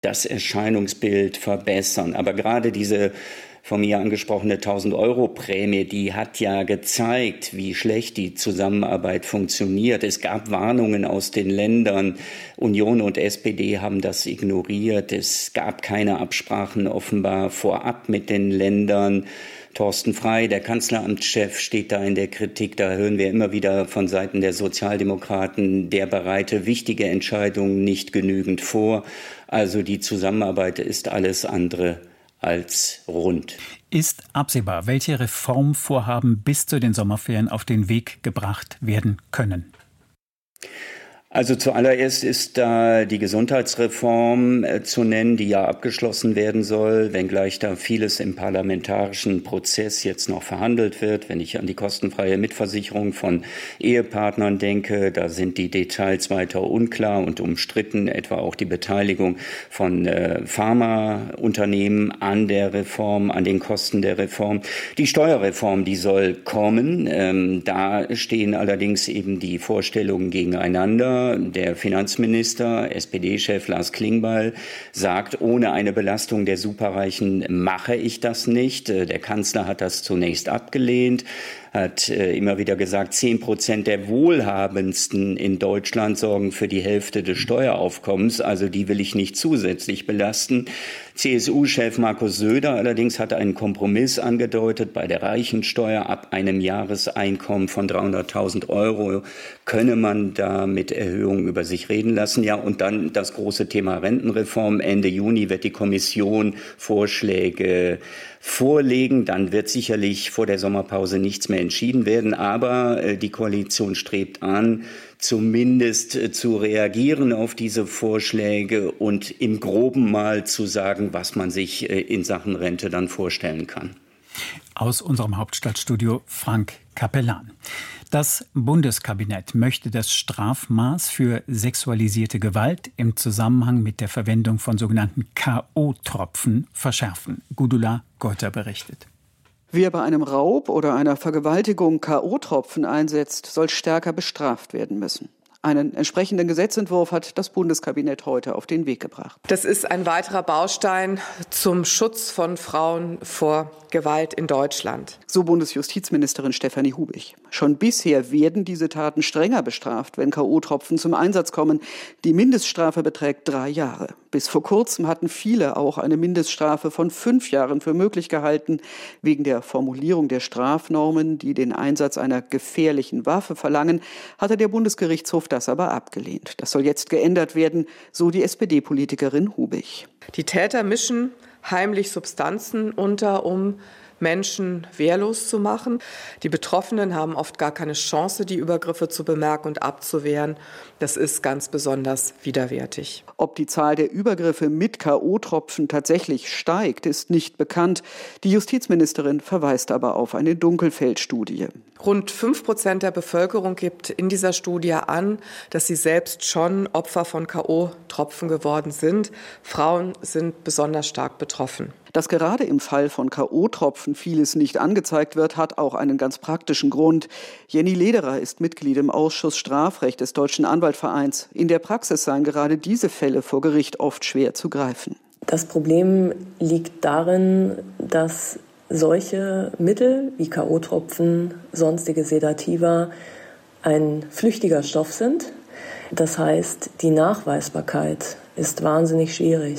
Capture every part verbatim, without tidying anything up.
das Erscheinungsbild verbessern. Aber gerade diese von mir angesprochene tausend-Euro-Prämie, die hat ja gezeigt, wie schlecht die Zusammenarbeit funktioniert. Es gab Warnungen aus den Ländern. Union und S P D haben das ignoriert. Es gab keine Absprachen offenbar vorab mit den Ländern. Thorsten Frey, der Kanzleramtschef, steht da in der Kritik. Da hören wir immer wieder von Seiten der Sozialdemokraten, der bereite wichtige Entscheidungen nicht genügend vor. Also die Zusammenarbeit ist alles andere als rund. Ist absehbar, welche Reformvorhaben bis zu den Sommerferien auf den Weg gebracht werden können? Also zuallererst ist da die Gesundheitsreform äh, zu nennen, die ja abgeschlossen werden soll, wenngleich da vieles im parlamentarischen Prozess jetzt noch verhandelt wird. Wenn ich an die kostenfreie Mitversicherung von Ehepartnern denke, da sind die Details weiter unklar und umstritten, etwa auch die Beteiligung von äh, Pharmaunternehmen an der Reform, an den Kosten der Reform. Die Steuerreform, die soll kommen. Ähm, da stehen allerdings eben die Vorstellungen gegeneinander. Der Finanzminister, S P D-Chef Lars Klingbeil, sagt, ohne eine Belastung der Superreichen mache ich das nicht. Der Kanzler hat das zunächst abgelehnt, hat äh, immer wieder gesagt, zehn Prozent der Wohlhabendsten in Deutschland sorgen für die Hälfte des Steueraufkommens. Also die will ich nicht zusätzlich belasten. C S U-Chef Markus Söder allerdings hat einen Kompromiss angedeutet. Bei der Reichensteuer ab einem Jahreseinkommen von dreihunderttausend Euro könne man da mit Erhöhungen über sich reden lassen. Ja, und dann das große Thema Rentenreform. Ende Juni wird die Kommission Vorschläge vorlegen. Dann wird sicherlich vor der Sommerpause nichts mehr entschieden werden. Aber äh, die Koalition strebt an, zumindest äh, zu reagieren auf diese Vorschläge und im Groben mal zu sagen, was man sich äh, in Sachen Rente dann vorstellen kann. Aus unserem Hauptstadtstudio Frank Capellan. Das Bundeskabinett möchte das Strafmaß für sexualisierte Gewalt im Zusammenhang mit der Verwendung von sogenannten K O-Tropfen verschärfen. Gudula Gotter berichtet. Wer bei einem Raub oder einer Vergewaltigung K O-Tropfen einsetzt, soll stärker bestraft werden müssen. Einen entsprechenden Gesetzentwurf hat das Bundeskabinett heute auf den Weg gebracht. Das ist ein weiterer Baustein zum Schutz von Frauen vor Gewalt in Deutschland. So Bundesjustizministerin Stefanie Hubig. Schon bisher werden diese Taten strenger bestraft, wenn K O-Tropfen zum Einsatz kommen. Die Mindeststrafe beträgt drei Jahre. Bis vor kurzem hatten viele auch eine Mindeststrafe von fünf Jahren für möglich gehalten. Wegen der Formulierung der Strafnormen, die den Einsatz einer gefährlichen Waffe verlangen, hatte der Bundesgerichtshof das aber abgelehnt. Das soll jetzt geändert werden, so die S P D-Politikerin Hubig. Die Täter mischen heimlich Substanzen unter, um Menschen wehrlos zu machen. Die Betroffenen haben oft gar keine Chance, die Übergriffe zu bemerken und abzuwehren. Das ist ganz besonders widerwärtig. Ob die Zahl der Übergriffe mit K O-Tropfen tatsächlich steigt, ist nicht bekannt. Die Justizministerin verweist aber auf eine Dunkelfeldstudie. Rund fünf Prozent der Bevölkerung gibt in dieser Studie an, dass sie selbst schon Opfer von K O-Tropfen geworden sind. Frauen sind besonders stark betroffen. Dass gerade im Fall von K O-Tropfen vieles nicht angezeigt wird, hat auch einen ganz praktischen Grund. Jenny Lederer ist Mitglied im Ausschuss Strafrecht des Deutschen Anwaltvereins. In der Praxis seien gerade diese Fälle vor Gericht oft schwer zu greifen. Das Problem liegt darin, dass solche Mittel wie K O-Tropfen, sonstige Sedativa ein flüchtiger Stoff sind. Das heißt, die Nachweisbarkeit ist wahnsinnig schwierig.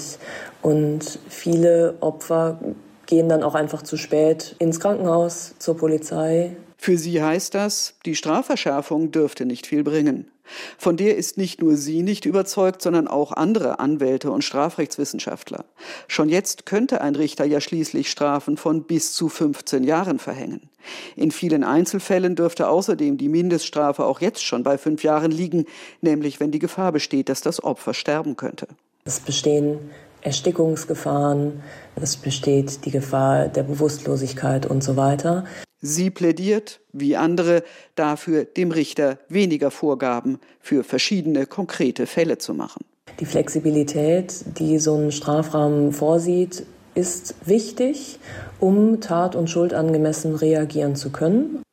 Und viele Opfer gehen dann auch einfach zu spät ins Krankenhaus, zur Polizei. Für sie heißt das, die Strafverschärfung dürfte nicht viel bringen. Von der ist nicht nur sie nicht überzeugt, sondern auch andere Anwälte und Strafrechtswissenschaftler. Schon jetzt könnte ein Richter ja schließlich Strafen von bis zu fünfzehn Jahren verhängen. In vielen Einzelfällen dürfte außerdem die Mindeststrafe auch jetzt schon bei fünf Jahren liegen, nämlich wenn die Gefahr besteht, dass das Opfer sterben könnte. Es bestehen Erstickungsgefahren, es besteht die Gefahr der Bewusstlosigkeit und so weiter. Sie plädiert, wie andere, dafür, dem Richter weniger Vorgaben für verschiedene konkrete Fälle zu machen. Die Flexibilität, die so ein Strafrahmen vorsieht, ist wichtig, um tat- und schuldangemessen reagieren zu können.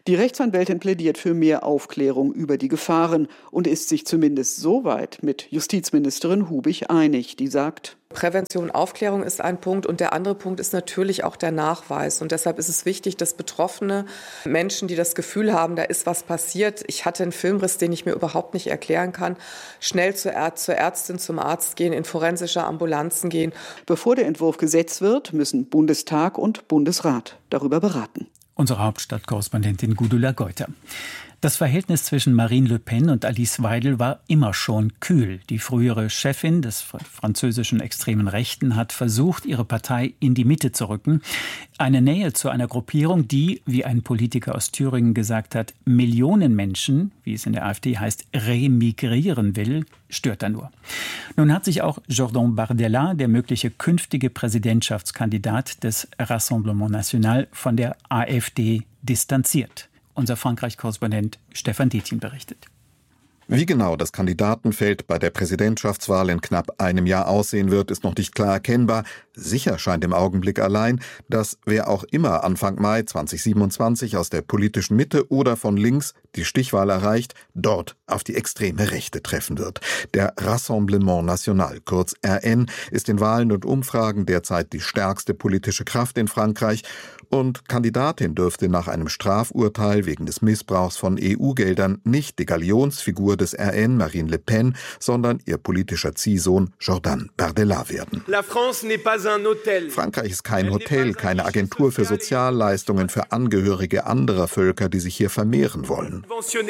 Die Rechtsanwältin plädiert für mehr Aufklärung über die Gefahren und ist sich zumindest soweit mit Justizministerin Hubig einig, die sagt: Prävention, Aufklärung ist ein Punkt und der andere Punkt ist natürlich auch der Nachweis. Und deshalb ist es wichtig, dass betroffene Menschen, die das Gefühl haben, da ist was passiert, ich hatte einen Filmriss, den ich mir überhaupt nicht erklären kann, schnell zur, Ärzt- zur Ärztin, zum Arzt gehen, in forensische Ambulanzen gehen. Bevor der Entwurf Gesetz wird, müssen Bundestag und Bundesrat darüber beraten. Unsere Hauptstadtkorrespondentin Gudula Geuter. Das Verhältnis zwischen Marine Le Pen und Alice Weidel war immer schon kühl. Die frühere Chefin des französischen extremen Rechten hat versucht, ihre Partei in die Mitte zu rücken. Eine Nähe zu einer Gruppierung, die, wie ein Politiker aus Thüringen gesagt hat, Millionen Menschen, wie es in der AfD heißt, remigrieren will, stört er nur. Nun hat sich auch Jordan Bardella, der mögliche künftige Präsidentschaftskandidat des Rassemblement National, von der AfD distanziert. Unser Frankreich-Korrespondent Stefan Detjen berichtet. Wie genau das Kandidatenfeld bei der Präsidentschaftswahl in knapp einem Jahr aussehen wird, ist noch nicht klar erkennbar. Sicher scheint im Augenblick allein, dass wer auch immer Anfang Mai zweitausendsiebenundzwanzig aus der politischen Mitte oder von links die Stichwahl erreicht, dort auf die extreme Rechte treffen wird. Der Rassemblement National, kurz R N, ist in Wahlen und Umfragen derzeit die stärkste politische Kraft in Frankreich und Kandidatin dürfte nach einem Strafurteil wegen des Missbrauchs von E U-Geldern nicht die Galionsfigur des R N, Marine Le Pen, sondern ihr politischer Ziehsohn Jordan Bardella werden. Frankreich ist kein Hotel, keine Agentur für Sozialleistungen für Angehörige anderer Völker, die sich hier vermehren wollen.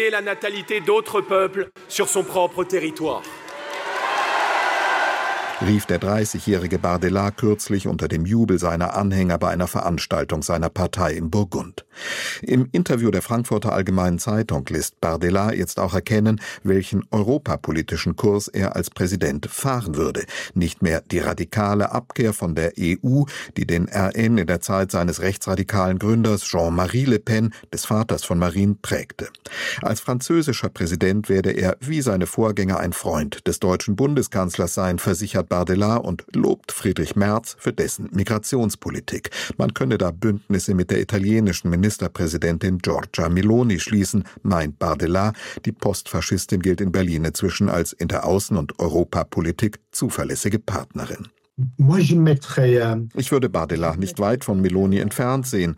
Rief der dreißigjährige Bardella kürzlich unter dem Jubel seiner Anhänger bei einer Veranstaltung seiner Partei im Burgund. Im Interview der Frankfurter Allgemeinen Zeitung lässt Bardella jetzt auch erkennen, welchen europapolitischen Kurs er als Präsident fahren würde. Nicht mehr die radikale Abkehr von der E U, die den R N in der Zeit seines rechtsradikalen Gründers Jean-Marie Le Pen, des Vaters von Marine, prägte. Als französischer Präsident werde er wie seine Vorgänger ein Freund des deutschen Bundeskanzlers sein, versichert Bardella und lobt Friedrich Merz für dessen Migrationspolitik. Man könne da Bündnisse mit der italienischen Ministerpräsidentin Giorgia Meloni schließen, meint Bardella. Die Postfaschistin gilt in Berlin inzwischen als in der Außen- und Europapolitik zuverlässige Partnerin. Ich würde Bardella nicht weit von Meloni entfernt sehen,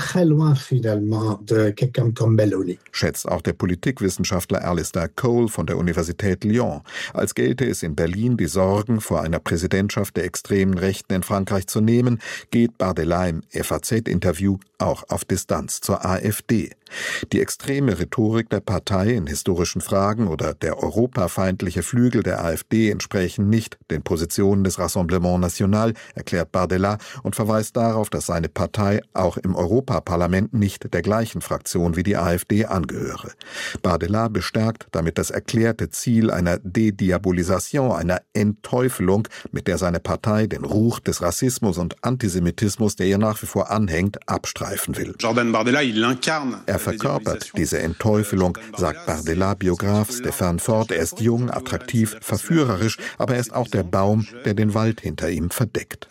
schätzt auch der Politikwissenschaftler Alistair Cole von der Universität Lyon. Als gelte es in Berlin, die Sorgen vor einer Präsidentschaft der extremen Rechten in Frankreich zu nehmen, geht Bardella im F A Z-Interview auch auf Distanz zur AfD. Die extreme Rhetorik der Partei in historischen Fragen oder der europafeindliche Flügel der AfD entsprechen nicht den Positionen des Rassemblement National, erklärt Bardella und verweist darauf, dass seine Partei auch im Europaparlament nicht der gleichen Fraktion wie die AfD angehöre. Bardella bestärkt damit das erklärte Ziel einer Dediabolisation, einer Entteufelung, mit der seine Partei den Ruch des Rassismus und Antisemitismus, der ihr nach wie vor anhängt, abstreifen will. Jordan Bardella, il l'incarne. Er verkörpert diese Entteufelung, sagt Bardella-Biograf Stefan Ford. Er ist jung, attraktiv, verführerisch, aber er ist auch der Baum, der den Wald hinter ihm verdeckt.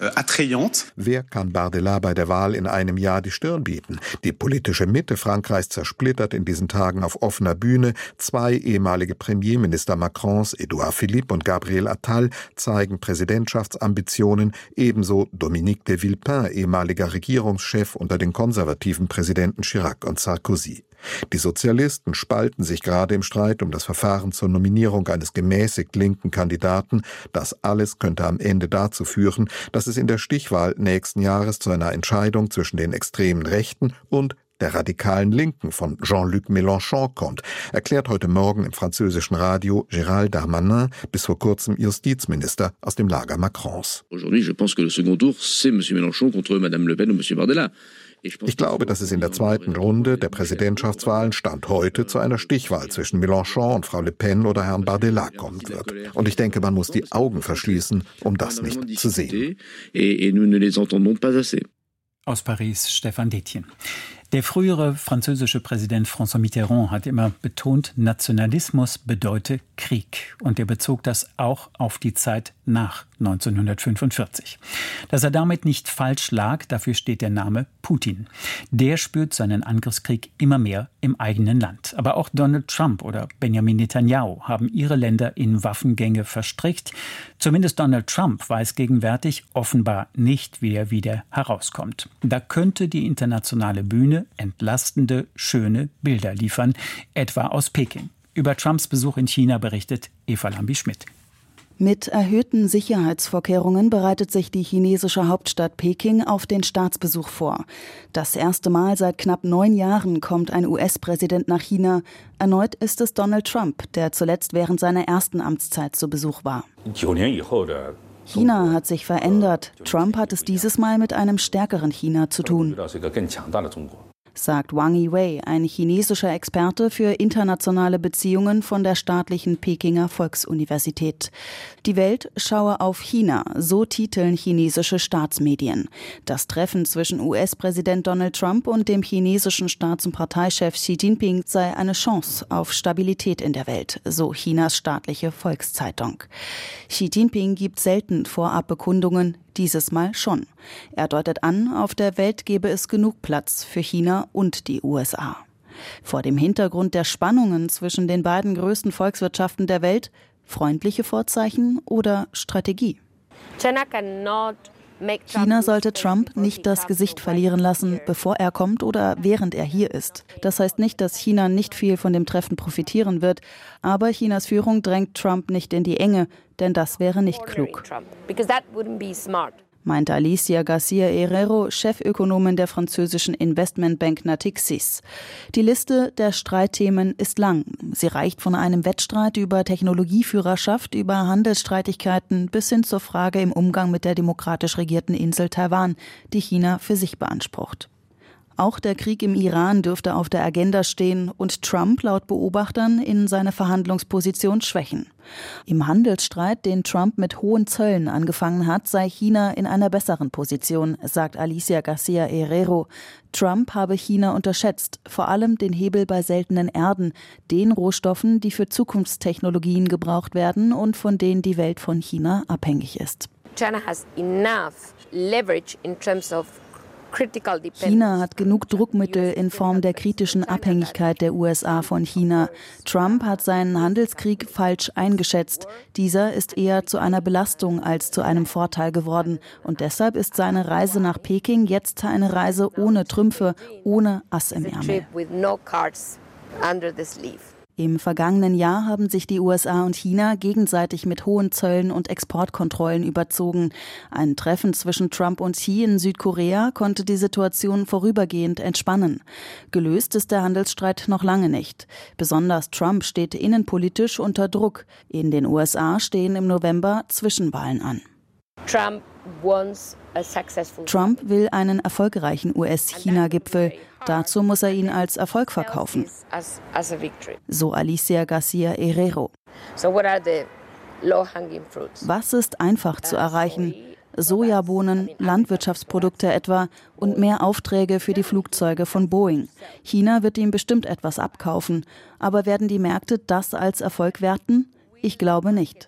Wer kann Bardella bei der Wahl in einem Jahr die Stirn bieten? Die politische Mitte Frankreichs zersplittert in diesen Tagen auf offener Bühne. Zwei ehemalige Premierminister Macrons, Edouard Philippe und Gabriel Attal, zeigen Präsidentschaftsambitionen, ebenso Dominique de Villepin, ehemaliger Regierungschef unter den konservativen Präsidenten Chirac und Sarkozy. Die Sozialisten spalten sich gerade im Streit um das Verfahren zur Nominierung eines gemäßigt linken Kandidaten. Das alles könnte am Ende dazu führen, dass es in der Stichwahl nächsten Jahres zu einer Entscheidung zwischen den extremen Rechten und der radikalen Linken von Jean-Luc Mélenchon kommt, erklärt heute Morgen im französischen Radio Gérald Darmanin, bis vor kurzem Justizminister aus dem Lager Macrons. Aujourd'hui, je pense que le second tour, c'est Monsieur Mélenchon contre Madame Le Pen und Monsieur Bardella. Ich glaube, dass es in der zweiten Runde der Präsidentschaftswahlen Stand heute zu einer Stichwahl zwischen Mélenchon und Frau Le Pen oder Herrn Bardella kommen wird. Und ich denke, man muss die Augen verschließen, um das nicht zu sehen. Aus Paris, Stefan Detjen. Der frühere französische Präsident François Mitterrand hat immer betont, Nationalismus bedeute Krieg. Und er bezog das auch auf die Zeit nach neunzehnhundertfünfundvierzig. Dass er damit nicht falsch lag, dafür steht der Name Putin. Der spürt seinen Angriffskrieg immer mehr im eigenen Land. Aber auch Donald Trump oder Benjamin Netanyahu haben ihre Länder in Waffengänge verstrickt. Zumindest Donald Trump weiß gegenwärtig offenbar nicht, wie er wieder herauskommt. Da könnte die internationale Bühne entlastende, schöne Bilder liefern, etwa aus Peking. Über Trumps Besuch in China berichtet Eva Lambi-Schmidt. Mit erhöhten Sicherheitsvorkehrungen bereitet sich die chinesische Hauptstadt Peking auf den Staatsbesuch vor. Das erste Mal seit knapp neun Jahren kommt ein U S-Präsident nach China. Erneut ist es Donald Trump, der zuletzt während seiner ersten Amtszeit zu Besuch war. China hat sich verändert. Trump hat es dieses Mal mit einem stärkeren China zu tun, sagt Wang Yiwei, ein chinesischer Experte für internationale Beziehungen von der staatlichen Pekinger Volksuniversität. Die Welt schaue auf China, so titeln chinesische Staatsmedien. Das Treffen zwischen U S-Präsident Donald Trump und dem chinesischen Staats- und Parteichef Xi Jinping sei eine Chance auf Stabilität in der Welt, so Chinas staatliche Volkszeitung. Xi Jinping gibt selten Vorabbekundungen, dieses Mal schon. Er deutet an, auf der Welt gebe es genug Platz für China und die U S A. Vor dem Hintergrund der Spannungen zwischen den beiden größten Volkswirtschaften der Welt, freundliche Vorzeichen oder Strategie? China sollte Trump nicht das Gesicht verlieren lassen, bevor er kommt oder während er hier ist. Das heißt nicht, dass China nicht viel von dem Treffen profitieren wird, aber Chinas Führung drängt Trump nicht in die Enge, denn das wäre nicht klug, meinte Alicia Garcia Herrero, Chefökonomin der französischen Investmentbank Natixis. Die Liste der Streitthemen ist lang. Sie reicht von einem Wettstreit über Technologieführerschaft, über Handelsstreitigkeiten bis hin zur Frage im Umgang mit der demokratisch regierten Insel Taiwan, die China für sich beansprucht. Auch der Krieg im Iran dürfte auf der Agenda stehen und Trump laut Beobachtern in seine Verhandlungsposition schwächen. Im Handelsstreit, den Trump mit hohen Zöllen angefangen hat, sei China in einer besseren Position, sagt Alicia Garcia Herrero. Trump habe China unterschätzt, vor allem den Hebel bei seltenen Erden, den Rohstoffen, die für Zukunftstechnologien gebraucht werden und von denen die Welt von China abhängig ist. China has enough leverage in terms of China hat genug Druckmittel in Form der kritischen Abhängigkeit der U S A von China. Trump hat seinen Handelskrieg falsch eingeschätzt. Dieser ist eher zu einer Belastung als zu einem Vorteil geworden. Und deshalb ist seine Reise nach Peking jetzt eine Reise ohne Trümpfe, ohne Ass im Ärmel. Im vergangenen Jahr haben sich die U S A und China gegenseitig mit hohen Zöllen und Exportkontrollen überzogen. Ein Treffen zwischen Trump und Xi in Südkorea konnte die Situation vorübergehend entspannen. Gelöst ist der Handelsstreit noch lange nicht. Besonders Trump steht innenpolitisch unter Druck. In den U S A stehen im November Zwischenwahlen an. Trump wants a successful Trump will einen erfolgreichen U S-China-Gipfel. Dazu muss er ihn als Erfolg verkaufen, so Alicia Garcia Herrero. Was ist einfach zu erreichen? Sojabohnen, Landwirtschaftsprodukte etwa und mehr Aufträge für die Flugzeuge von Boeing. China wird ihm bestimmt etwas abkaufen. Aber werden die Märkte das als Erfolg werten? Ich glaube nicht.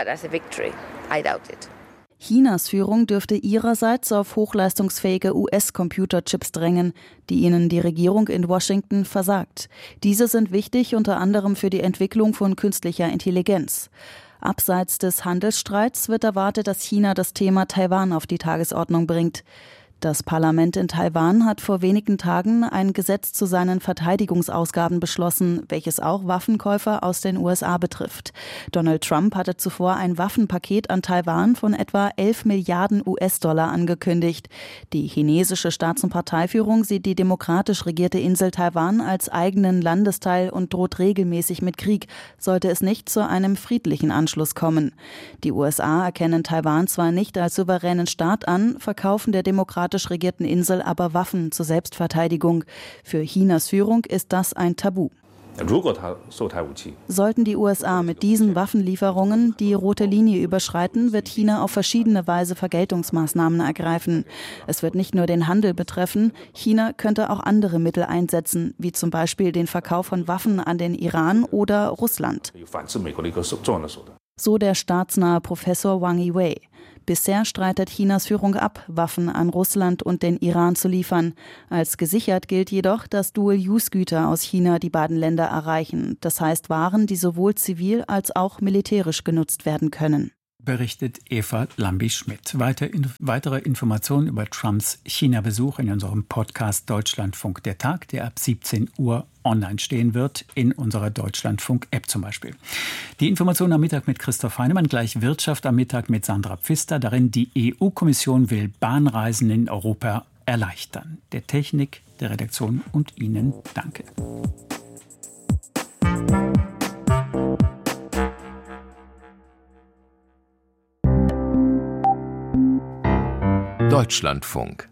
Chinas Führung dürfte ihrerseits auf hochleistungsfähige U S-Computerchips drängen, die ihnen die Regierung in Washington versagt. Diese sind wichtig unter anderem für die Entwicklung von künstlicher Intelligenz. Abseits des Handelsstreits wird erwartet, dass China das Thema Taiwan auf die Tagesordnung bringt. Das Parlament in Taiwan hat vor wenigen Tagen ein Gesetz zu seinen Verteidigungsausgaben beschlossen, welches auch Waffenkäufer aus den U S A betrifft. Donald Trump hatte zuvor ein Waffenpaket an Taiwan von etwa elf Milliarden U S-Dollar angekündigt. Die chinesische Staats- und Parteiführung sieht die demokratisch regierte Insel Taiwan als eigenen Landesteil und droht regelmäßig mit Krieg, sollte es nicht zu einem friedlichen Anschluss kommen. Die U S A erkennen Taiwan zwar nicht als souveränen Staat an, verkaufen der demokratischen regierten Insel aber Waffen zur Selbstverteidigung. Für Chinas Führung ist das ein Tabu. Sollten die U S A mit diesen Waffenlieferungen die rote Linie überschreiten, wird China auf verschiedene Weise Vergeltungsmaßnahmen ergreifen. Es wird nicht nur den Handel betreffen, China könnte auch andere Mittel einsetzen, wie zum Beispiel den Verkauf von Waffen an den Iran oder Russland. So der staatsnahe Professor Wang Yiwei. Bisher streitet Chinas Führung ab, Waffen an Russland und den Iran zu liefern. Als gesichert gilt jedoch, dass Dual-Use-Güter aus China die beiden Länder erreichen. Das heißt Waren, die sowohl zivil als auch militärisch genutzt werden können. Berichtet Eva Lambi-Schmidt. Weiter in, weitere Informationen über Trumps China-Besuch in unserem Podcast Deutschlandfunk der Tag, der ab siebzehn Uhr online stehen wird, in unserer Deutschlandfunk-App zum Beispiel. Die Informationen am Mittag mit Christoph Heinemann, gleich Wirtschaft am Mittag mit Sandra Pfister. Darin die E U-Kommission will Bahnreisen in Europa erleichtern. Der Technik, der Redaktion und Ihnen danke. Deutschlandfunk.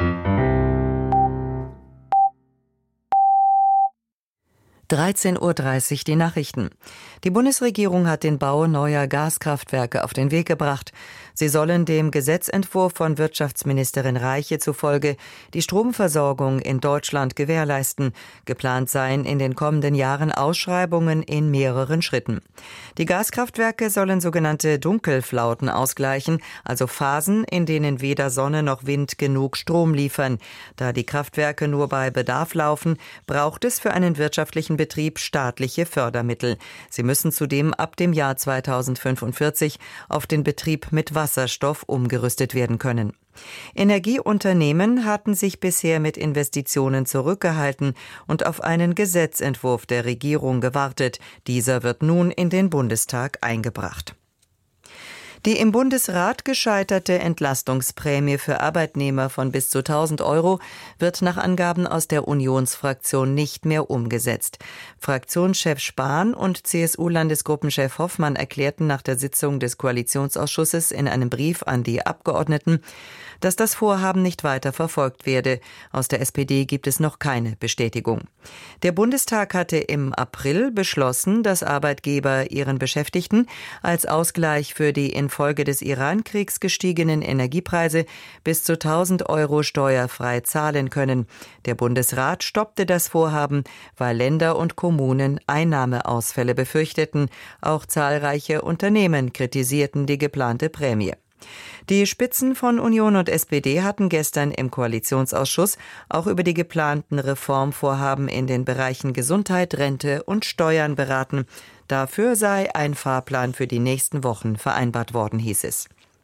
dreizehn Uhr dreißig die Nachrichten. Die Bundesregierung hat den Bau neuer Gaskraftwerke auf den Weg gebracht. Sie sollen dem Gesetzentwurf von Wirtschaftsministerin Reiche zufolge die Stromversorgung in Deutschland gewährleisten. Geplant seien in den kommenden Jahren Ausschreibungen in mehreren Schritten. Die Gaskraftwerke sollen sogenannte Dunkelflauten ausgleichen, also Phasen, in denen weder Sonne noch Wind genug Strom liefern. Da die Kraftwerke nur bei Bedarf laufen, braucht es für einen wirtschaftlichen Betrieb staatliche Fördermittel. Sie müssen zudem ab dem Jahr zweitausendfünfundvierzig auf den Betrieb mit Wasserstoff umgerüstet werden können. Energieunternehmen hatten sich bisher mit Investitionen zurückgehalten und auf einen Gesetzentwurf der Regierung gewartet. Dieser wird nun in den Bundestag eingebracht. Die im Bundesrat gescheiterte Entlastungsprämie für Arbeitnehmer von bis zu tausend Euro wird nach Angaben aus der Unionsfraktion nicht mehr umgesetzt. Fraktionschef Spahn und C S U-Landesgruppenchef Hoffmann erklärten nach der Sitzung des Koalitionsausschusses in einem Brief an die Abgeordneten, dass das Vorhaben nicht weiter verfolgt werde. Aus der S P D gibt es noch keine Bestätigung. Der Bundestag hatte im April beschlossen, dass Arbeitgeber ihren Beschäftigten als Ausgleich für die infolge des Iran-Kriegs gestiegenen Energiepreise bis zu tausend Euro steuerfrei zahlen können. Der Bundesrat stoppte das Vorhaben, weil Länder und Kommunen Einnahmeausfälle befürchteten. Auch zahlreiche Unternehmen kritisierten die geplante Prämie. Die Spitzen von Union und S P D hatten gestern im Koalitionsausschuss auch über die geplanten Reformvorhaben in den Bereichen Gesundheit, Rente und Steuern beraten. Dafür sei ein Fahrplan für die nächsten Wochen vereinbart worden, hieß es.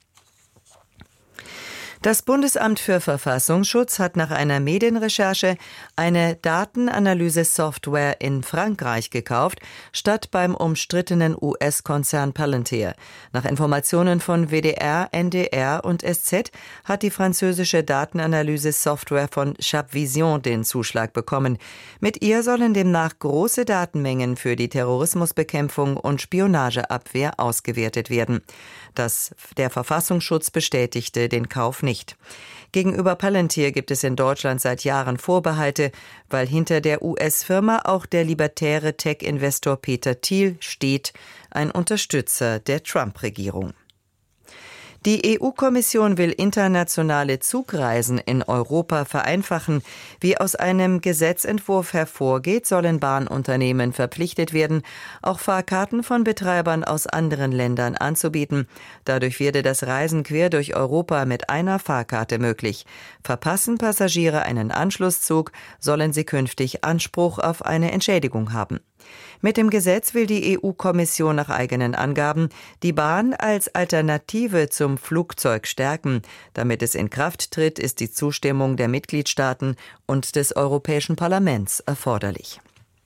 Das Bundesamt für Verfassungsschutz hat nach einer Medienrecherche eine Datenanalyse-Software in Frankreich gekauft, statt beim umstrittenen U S-Konzern Palantir. Nach Informationen von W D R, N D R und S Z hat die französische Datenanalyse-Software von Chabvision den Zuschlag bekommen. Mit ihr sollen demnach große Datenmengen für die Terrorismusbekämpfung und Spionageabwehr ausgewertet werden. Das, der Verfassungsschutz bestätigte den Kauf nicht. Gegenüber Palantir gibt es in Deutschland seit Jahren Vorbehalte, weil hinter der U S-Firma auch der libertäre Tech-Investor Peter Thiel steht, ein Unterstützer der Trump-Regierung. Die E U-Kommission will internationale Zugreisen in Europa vereinfachen. Wie aus einem Gesetzentwurf hervorgeht, sollen Bahnunternehmen verpflichtet werden, auch Fahrkarten von Betreibern aus anderen Ländern anzubieten. Dadurch werde das Reisen quer durch Europa mit einer Fahrkarte möglich. Verpassen Passagiere einen Anschlusszug, sollen sie künftig Anspruch auf eine Entschädigung haben. Mit dem Gesetz will die E U-Kommission nach eigenen Angaben die Bahn als Alternative zum Flugzeug stärken. Damit es in Kraft tritt, ist die Zustimmung der Mitgliedstaaten und des Europäischen Parlaments erforderlich.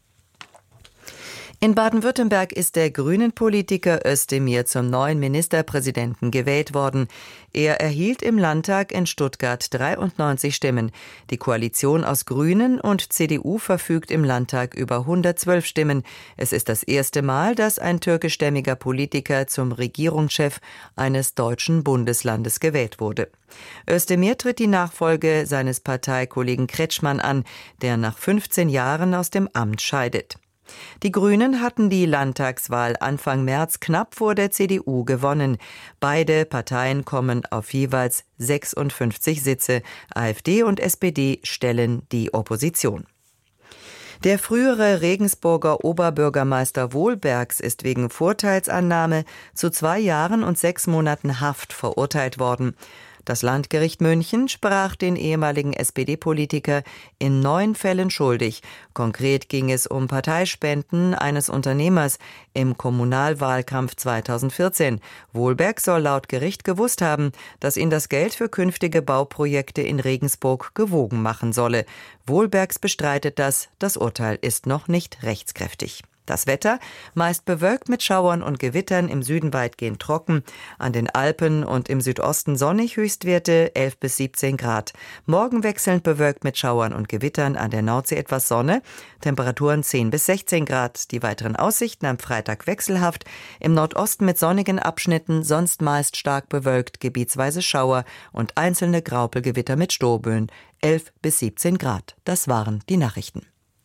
In Baden-Württemberg ist der Grünen-Politiker Özdemir zum neuen Ministerpräsidenten gewählt worden. Er erhielt im Landtag in Stuttgart dreiundneunzig Stimmen. Die Koalition aus Grünen und C D U verfügt im Landtag über hundertzwölf Stimmen. Es ist das erste Mal, dass ein türkischstämmiger Politiker zum Regierungschef eines deutschen Bundeslandes gewählt wurde. Özdemir tritt die Nachfolge seines Parteikollegen Kretschmann an, der nach fünfzehn Jahren aus dem Amt scheidet. Die Grünen hatten die Landtagswahl Anfang März knapp vor der C D U gewonnen. Beide Parteien kommen auf jeweils sechsundfünfzig Sitze. AfD und S P D stellen die Opposition. Der frühere Regensburger Oberbürgermeister Wohlbergs ist wegen Vorteilsannahme zu zwei Jahren und sechs Monaten Haft verurteilt worden. Das Landgericht München sprach den ehemaligen S P D-Politiker in neun Fällen schuldig. Konkret ging es um Parteispenden eines Unternehmers im Kommunalwahlkampf zweitausendvierzehn. Wohlberg soll laut Gericht gewusst haben, dass ihn das Geld für künftige Bauprojekte in Regensburg gewogen machen solle. Wohlbergs bestreitet das. Das Urteil ist noch nicht rechtskräftig. Das Wetter, meist bewölkt mit Schauern und Gewittern, im Süden weitgehend trocken, an den Alpen und im Südosten sonnig, Höchstwerte elf bis siebzehn Grad. Morgen wechselnd bewölkt mit Schauern und Gewittern, an der Nordsee etwas Sonne, Temperaturen zehn bis sechzehn Grad. Die weiteren Aussichten am Freitag wechselhaft, im Nordosten mit sonnigen Abschnitten, sonst meist stark bewölkt, gebietsweise Schauer und einzelne Graupelgewitter mit Storböen, elf bis siebzehn Grad. Das waren die Nachrichten.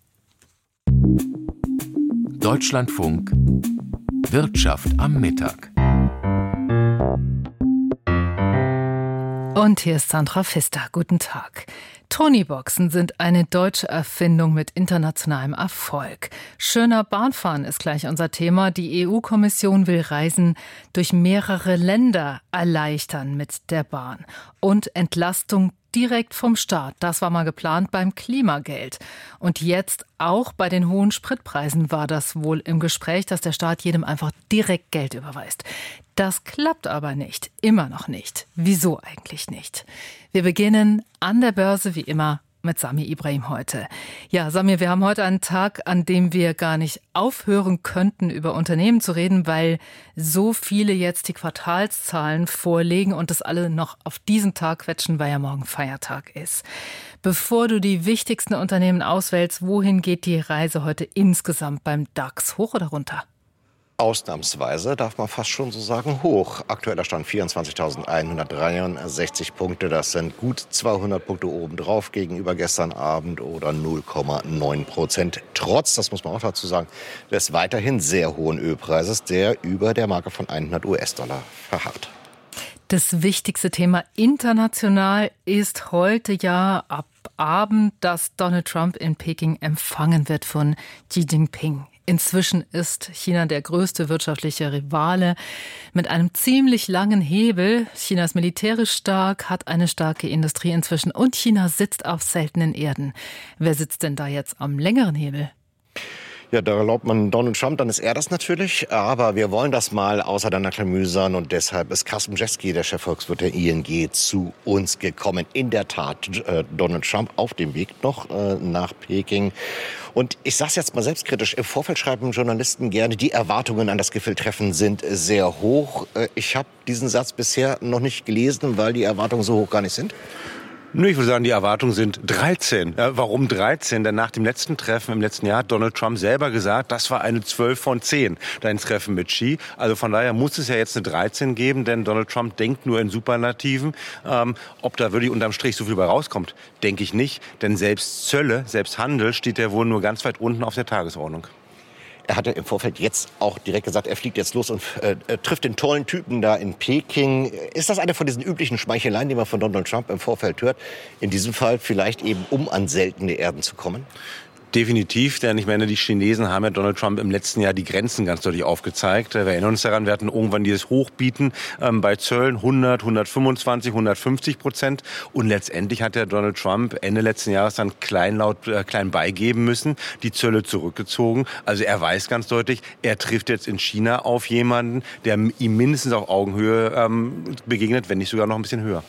Deutschlandfunk Wirtschaft am Mittag. Und hier ist Sandra Pfister. Guten Tag. Tonyboxen sind eine deutsche Erfindung mit internationalem Erfolg. Schöner Bahnfahren ist gleich unser Thema. Die E U-Kommission will Reisen durch mehrere Länder erleichtern mit der Bahn. Und Entlastung direkt vom Staat. Das war mal geplant beim Klimageld. Und jetzt auch bei den hohen Spritpreisen war das wohl im Gespräch, dass der Staat jedem einfach direkt Geld überweist. Das klappt aber nicht. Immer noch nicht. Wieso eigentlich nicht? Wir beginnen an der Börse wie immer mit Samir Ibrahim heute. Ja, Samir, wir haben heute einen Tag, an dem wir gar nicht aufhören könnten, über Unternehmen zu reden, weil so viele jetzt die Quartalszahlen vorlegen und das alle noch auf diesen Tag quetschen, weil ja morgen Feiertag ist. Bevor du die wichtigsten Unternehmen auswählst, wohin geht die Reise heute insgesamt beim DAX? Hoch oder runter? Ausnahmsweise darf man fast schon so sagen hoch. Aktueller Stand vierundzwanzigtausendeinhundertdreiundsechzig Punkte. Das sind gut zweihundert Punkte obendrauf gegenüber gestern Abend oder null Komma neun Prozent. Trotz, das muss man auch dazu sagen, des weiterhin sehr hohen Ölpreises, der über der Marke von hundert US-Dollar verharrt. Das wichtigste Thema international ist heute ja ab Abend, dass Donald Trump in Peking empfangen wird von Xi Jinping. Inzwischen ist China der größte wirtschaftliche Rivale mit einem ziemlich langen Hebel. China ist militärisch stark, hat eine starke Industrie inzwischen und China sitzt auf seltenen Erden. Wer sitzt denn da jetzt am längeren Hebel? Ja, da erlaubt man Donald Trump, dann ist er das natürlich. Aber wir wollen das mal auseinanderklamüsern und deshalb ist Carsten Brzeski, der Chefvolkswirt der I N G, zu uns gekommen. In der Tat, äh, Donald Trump auf dem Weg noch äh, nach Peking. Und ich sage es jetzt mal selbstkritisch, im Vorfeld schreiben Journalisten gerne, die Erwartungen an das Gipfeltreffen sind sehr hoch. Äh, ich habe diesen Satz bisher noch nicht gelesen, weil die Erwartungen so hoch gar nicht sind. Nur ich würde sagen, die Erwartungen sind dreizehn. Ja, warum dreizehn? Denn nach dem letzten Treffen im letzten Jahr hat Donald Trump selber gesagt, das war eine zwölf von zehn, dein Treffen mit Xi. Also von daher muss es ja jetzt eine dreizehn geben, denn Donald Trump denkt nur in Superlativen. Ähm, ob da wirklich unterm Strich so viel bei rauskommt, denke ich nicht. Denn selbst Zölle, selbst Handel steht ja wohl nur ganz weit unten auf der Tagesordnung. Er hatte im Vorfeld jetzt auch direkt gesagt, er fliegt jetzt los und äh, trifft den tollen Typen da in Peking. Ist das eine von diesen üblichen Schmeicheleien, die man von Donald Trump im Vorfeld hört? In diesem Fall vielleicht eben, um an seltene Erden zu kommen? Definitiv, denn ich meine, die Chinesen haben ja Donald Trump im letzten Jahr die Grenzen ganz deutlich aufgezeigt. Wir erinnern uns daran, wir hatten irgendwann dieses Hochbieten ähm, bei Zöllen hundert, hundertfünfundzwanzig, hundertfünfzig Prozent. Und letztendlich hat der Donald Trump Ende letzten Jahres dann kleinlaut äh, klein beigeben müssen, die Zölle zurückgezogen. Also er weiß ganz deutlich, er trifft jetzt in China auf jemanden, der ihm mindestens auf Augenhöhe ähm, begegnet, wenn nicht sogar noch ein bisschen höher.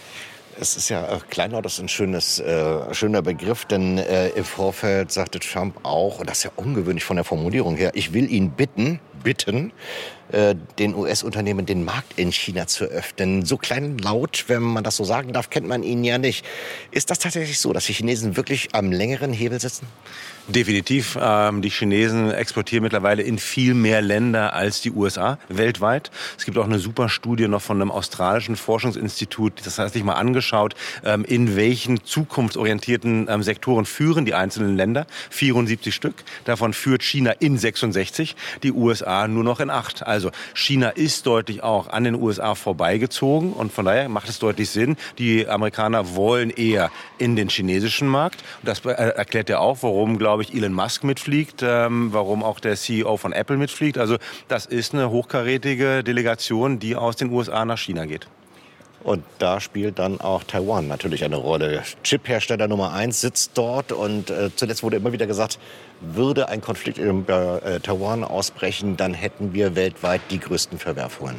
Es ist ja, äh, Kleinlaut ist ein schönes, äh, schöner Begriff, denn äh, im Vorfeld sagte Trump auch, und das ist ja ungewöhnlich von der Formulierung her, ich will ihn bitten, bitten, den U S-Unternehmen den Markt in China zu öffnen. So klein laut, wenn man das so sagen darf, kennt man ihn ja nicht. Ist das tatsächlich so, dass die Chinesen wirklich am längeren Hebel sitzen? Definitiv. Ähm, die Chinesen exportieren mittlerweile in viel mehr Länder als die U S A weltweit. Es gibt auch eine super Studie noch von einem australischen Forschungsinstitut. Das hat sich mal angeschaut, ähm, in welchen zukunftsorientierten ähm, Sektoren führen die einzelnen Länder. vierundsiebzig Stück. Davon führt China in sechsundsechzig, die U S A nur noch in acht. Also China ist deutlich auch an den U S A vorbeigezogen und von daher macht es deutlich Sinn. Die Amerikaner wollen eher in den chinesischen Markt. Und das erklärt ja auch, warum, glaube ich, Elon Musk mitfliegt, ähm, warum auch der C E O von Apple mitfliegt. Also das ist eine hochkarätige Delegation, die aus den U S A nach China geht. Und da spielt dann auch Taiwan natürlich eine Rolle. Chip-Hersteller Nummer eins sitzt dort und äh, zuletzt wurde immer wieder gesagt, würde ein Konflikt in äh, Taiwan ausbrechen, dann hätten wir weltweit die größten Verwerfungen.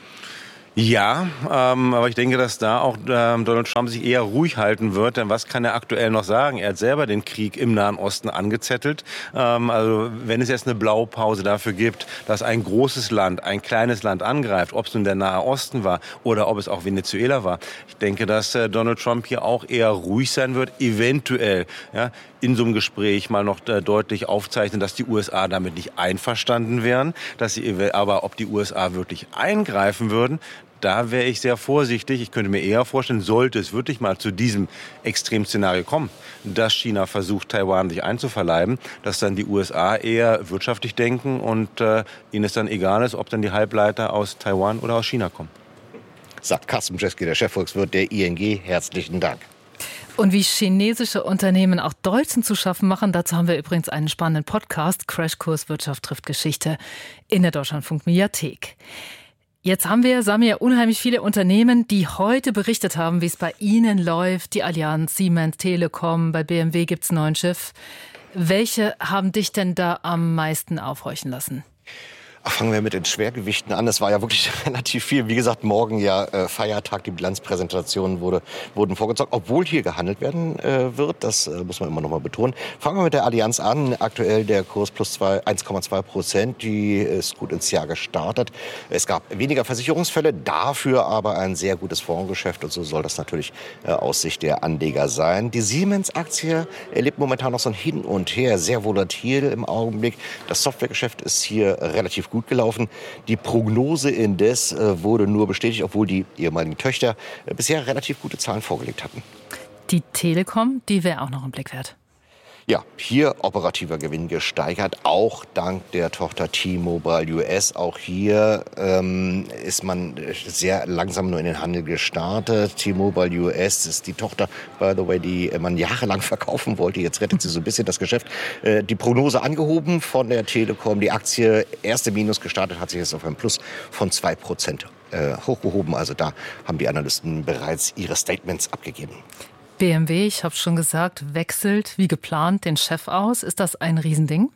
Ja, ähm, aber ich denke, dass da auch ähm, Donald Trump sich eher ruhig halten wird, denn was kann er aktuell noch sagen? Er hat selber den Krieg im Nahen Osten angezettelt. Ähm, also wenn es jetzt eine Blaupause dafür gibt, dass ein großes Land, ein kleines Land angreift, ob es nun der Nahe Osten war oder ob es auch Venezuela war, ich denke, dass äh, Donald Trump hier auch eher ruhig sein wird, eventuell ja, in so einem Gespräch mal noch äh, deutlich aufzeichnen, dass die U S A damit nicht einverstanden wären, dass sie aber, ob die U S A wirklich eingreifen würden, da wäre ich sehr vorsichtig. Ich könnte mir eher vorstellen, sollte es wirklich mal zu diesem Extremszenario kommen, dass China versucht, Taiwan sich einzuverleiben, dass dann die U S A eher wirtschaftlich denken und äh, ihnen es dann egal ist, ob dann die Halbleiter aus Taiwan oder aus China kommen. Sagt Kaspar Mjeski, der Chefvolkswirt der I N G. Herzlichen Dank. Und wie chinesische Unternehmen auch Deutschen zu schaffen machen, dazu haben wir übrigens einen spannenden Podcast, Crashkurs Wirtschaft trifft Geschichte, in der Deutschlandfunk-Mediathek. Jetzt haben wir, Samir, unheimlich viele Unternehmen, die heute berichtet haben, wie es bei ihnen läuft. Die Allianz, Siemens, Telekom, bei B M W gibt's einen neuen Schiff. Welche haben dich denn da am meisten aufhorchen lassen? Ach, fangen wir mit den Schwergewichten an. Es war ja wirklich relativ viel. Wie gesagt, morgen ja äh, Feiertag. Die Bilanzpräsentationen wurde, wurden vorgezogen, obwohl hier gehandelt werden äh, wird. Das äh, muss man immer noch mal betonen. Fangen wir mit der Allianz an. Aktuell der Kurs plus eins Komma zwei Prozent. Die ist gut ins Jahr gestartet. Es gab weniger Versicherungsfälle, dafür aber ein sehr gutes Fondsgeschäft. Und so soll das natürlich äh, aus Sicht der Anleger sein. Die Siemens-Aktie erlebt momentan noch so ein Hin und Her. Sehr volatil im Augenblick. Das Softwaregeschäft ist hier relativ gut gelaufen. Die Prognose indes äh, wurde nur bestätigt, obwohl die ehemaligen Töchter äh, bisher relativ gute Zahlen vorgelegt hatten. Die Telekom, die wäre auch noch im Blick wert. Ja, hier operativer Gewinn gesteigert, auch dank der Tochter T-Mobile U S. Auch hier ähm, ist man sehr langsam nur in den Handel gestartet. T-Mobile U S ist die Tochter, by the way, die man jahrelang verkaufen wollte. Jetzt rettet sie so ein bisschen das Geschäft. Äh, die Prognose angehoben von der Telekom. Die Aktie erste Minus gestartet, hat sich jetzt auf ein Plus von zwei Prozent äh, hochgehoben. Also da haben die Analysten bereits ihre Statements abgegeben. B M W, ich habe schon gesagt, wechselt wie geplant den Chef aus. Ist das ein Riesending?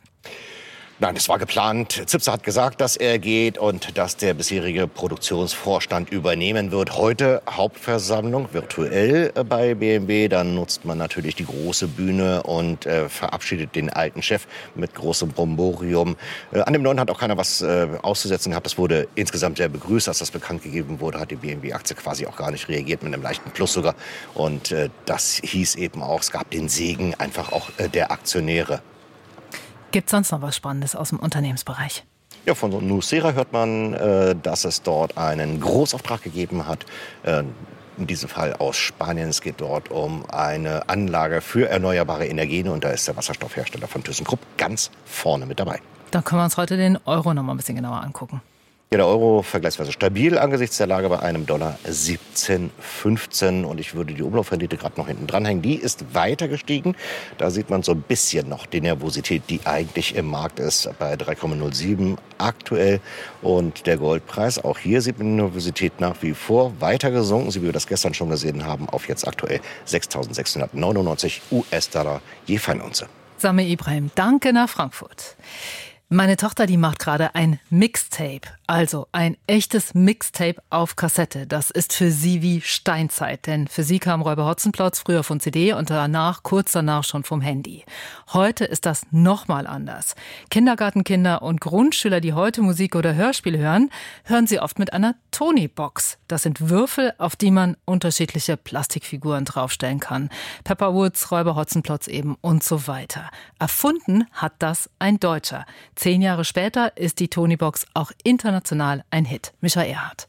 Nein, es war geplant. Zipse hat gesagt, dass er geht und dass der bisherige Produktionsvorstand übernehmen wird. Heute Hauptversammlung virtuell bei B M W. Dann nutzt man natürlich die große Bühne und äh, verabschiedet den alten Chef mit großem Bromborium. Äh, an dem neuen hat auch keiner was äh, auszusetzen gehabt. Das wurde insgesamt sehr begrüßt. Als das bekannt gegeben wurde, hat die B M W-Aktie quasi auch gar nicht reagiert, mit einem leichten Plus sogar. Und äh, das hieß eben auch, es gab den Segen einfach auch äh, der Aktionäre. Gibt es sonst noch was Spannendes aus dem Unternehmensbereich? Ja, von Nucera hört man, äh, dass es dort einen Großauftrag gegeben hat. Äh, in diesem Fall aus Spanien. Es geht dort um eine Anlage für erneuerbare Energien. Und da ist der Wasserstoffhersteller von ThyssenKrupp ganz vorne mit dabei. Dann können wir uns heute den Euro noch mal ein bisschen genauer angucken. Ja, der Euro vergleichsweise stabil angesichts der Lage bei einem Dollar siebzehn fünfzehn. Und ich würde die Umlaufrendite gerade noch hinten dranhängen. Die ist weiter gestiegen. Da sieht man so ein bisschen noch die Nervosität, die eigentlich im Markt ist, bei drei Komma null sieben aktuell. Und der Goldpreis, auch hier sieht man die Nervosität nach wie vor weiter gesunken, so wie wir das gestern schon gesehen haben, auf jetzt aktuell sechstausendsechshundertneunundneunzig U S-Dollar je Feinunze. Samir Ibrahim, danke nach Frankfurt. Meine Tochter, die macht gerade ein Mixtape, also ein echtes Mixtape auf Kassette. Das ist für sie wie Steinzeit, denn für sie kam Räuber Hotzenplotz früher von C D und danach, kurz danach schon vom Handy. Heute ist das nochmal anders. Kindergartenkinder und Grundschüler, die heute Musik oder Hörspiel hören, hören sie oft mit einer Tony-Box. Das sind Würfel, auf die man unterschiedliche Plastikfiguren draufstellen kann. Pepper Woods, Räuber Hotzenplotz eben und so weiter. Erfunden hat das ein Deutscher. Zehn Jahre später ist die Tony-Box auch international ein Hit. Micha Erhardt.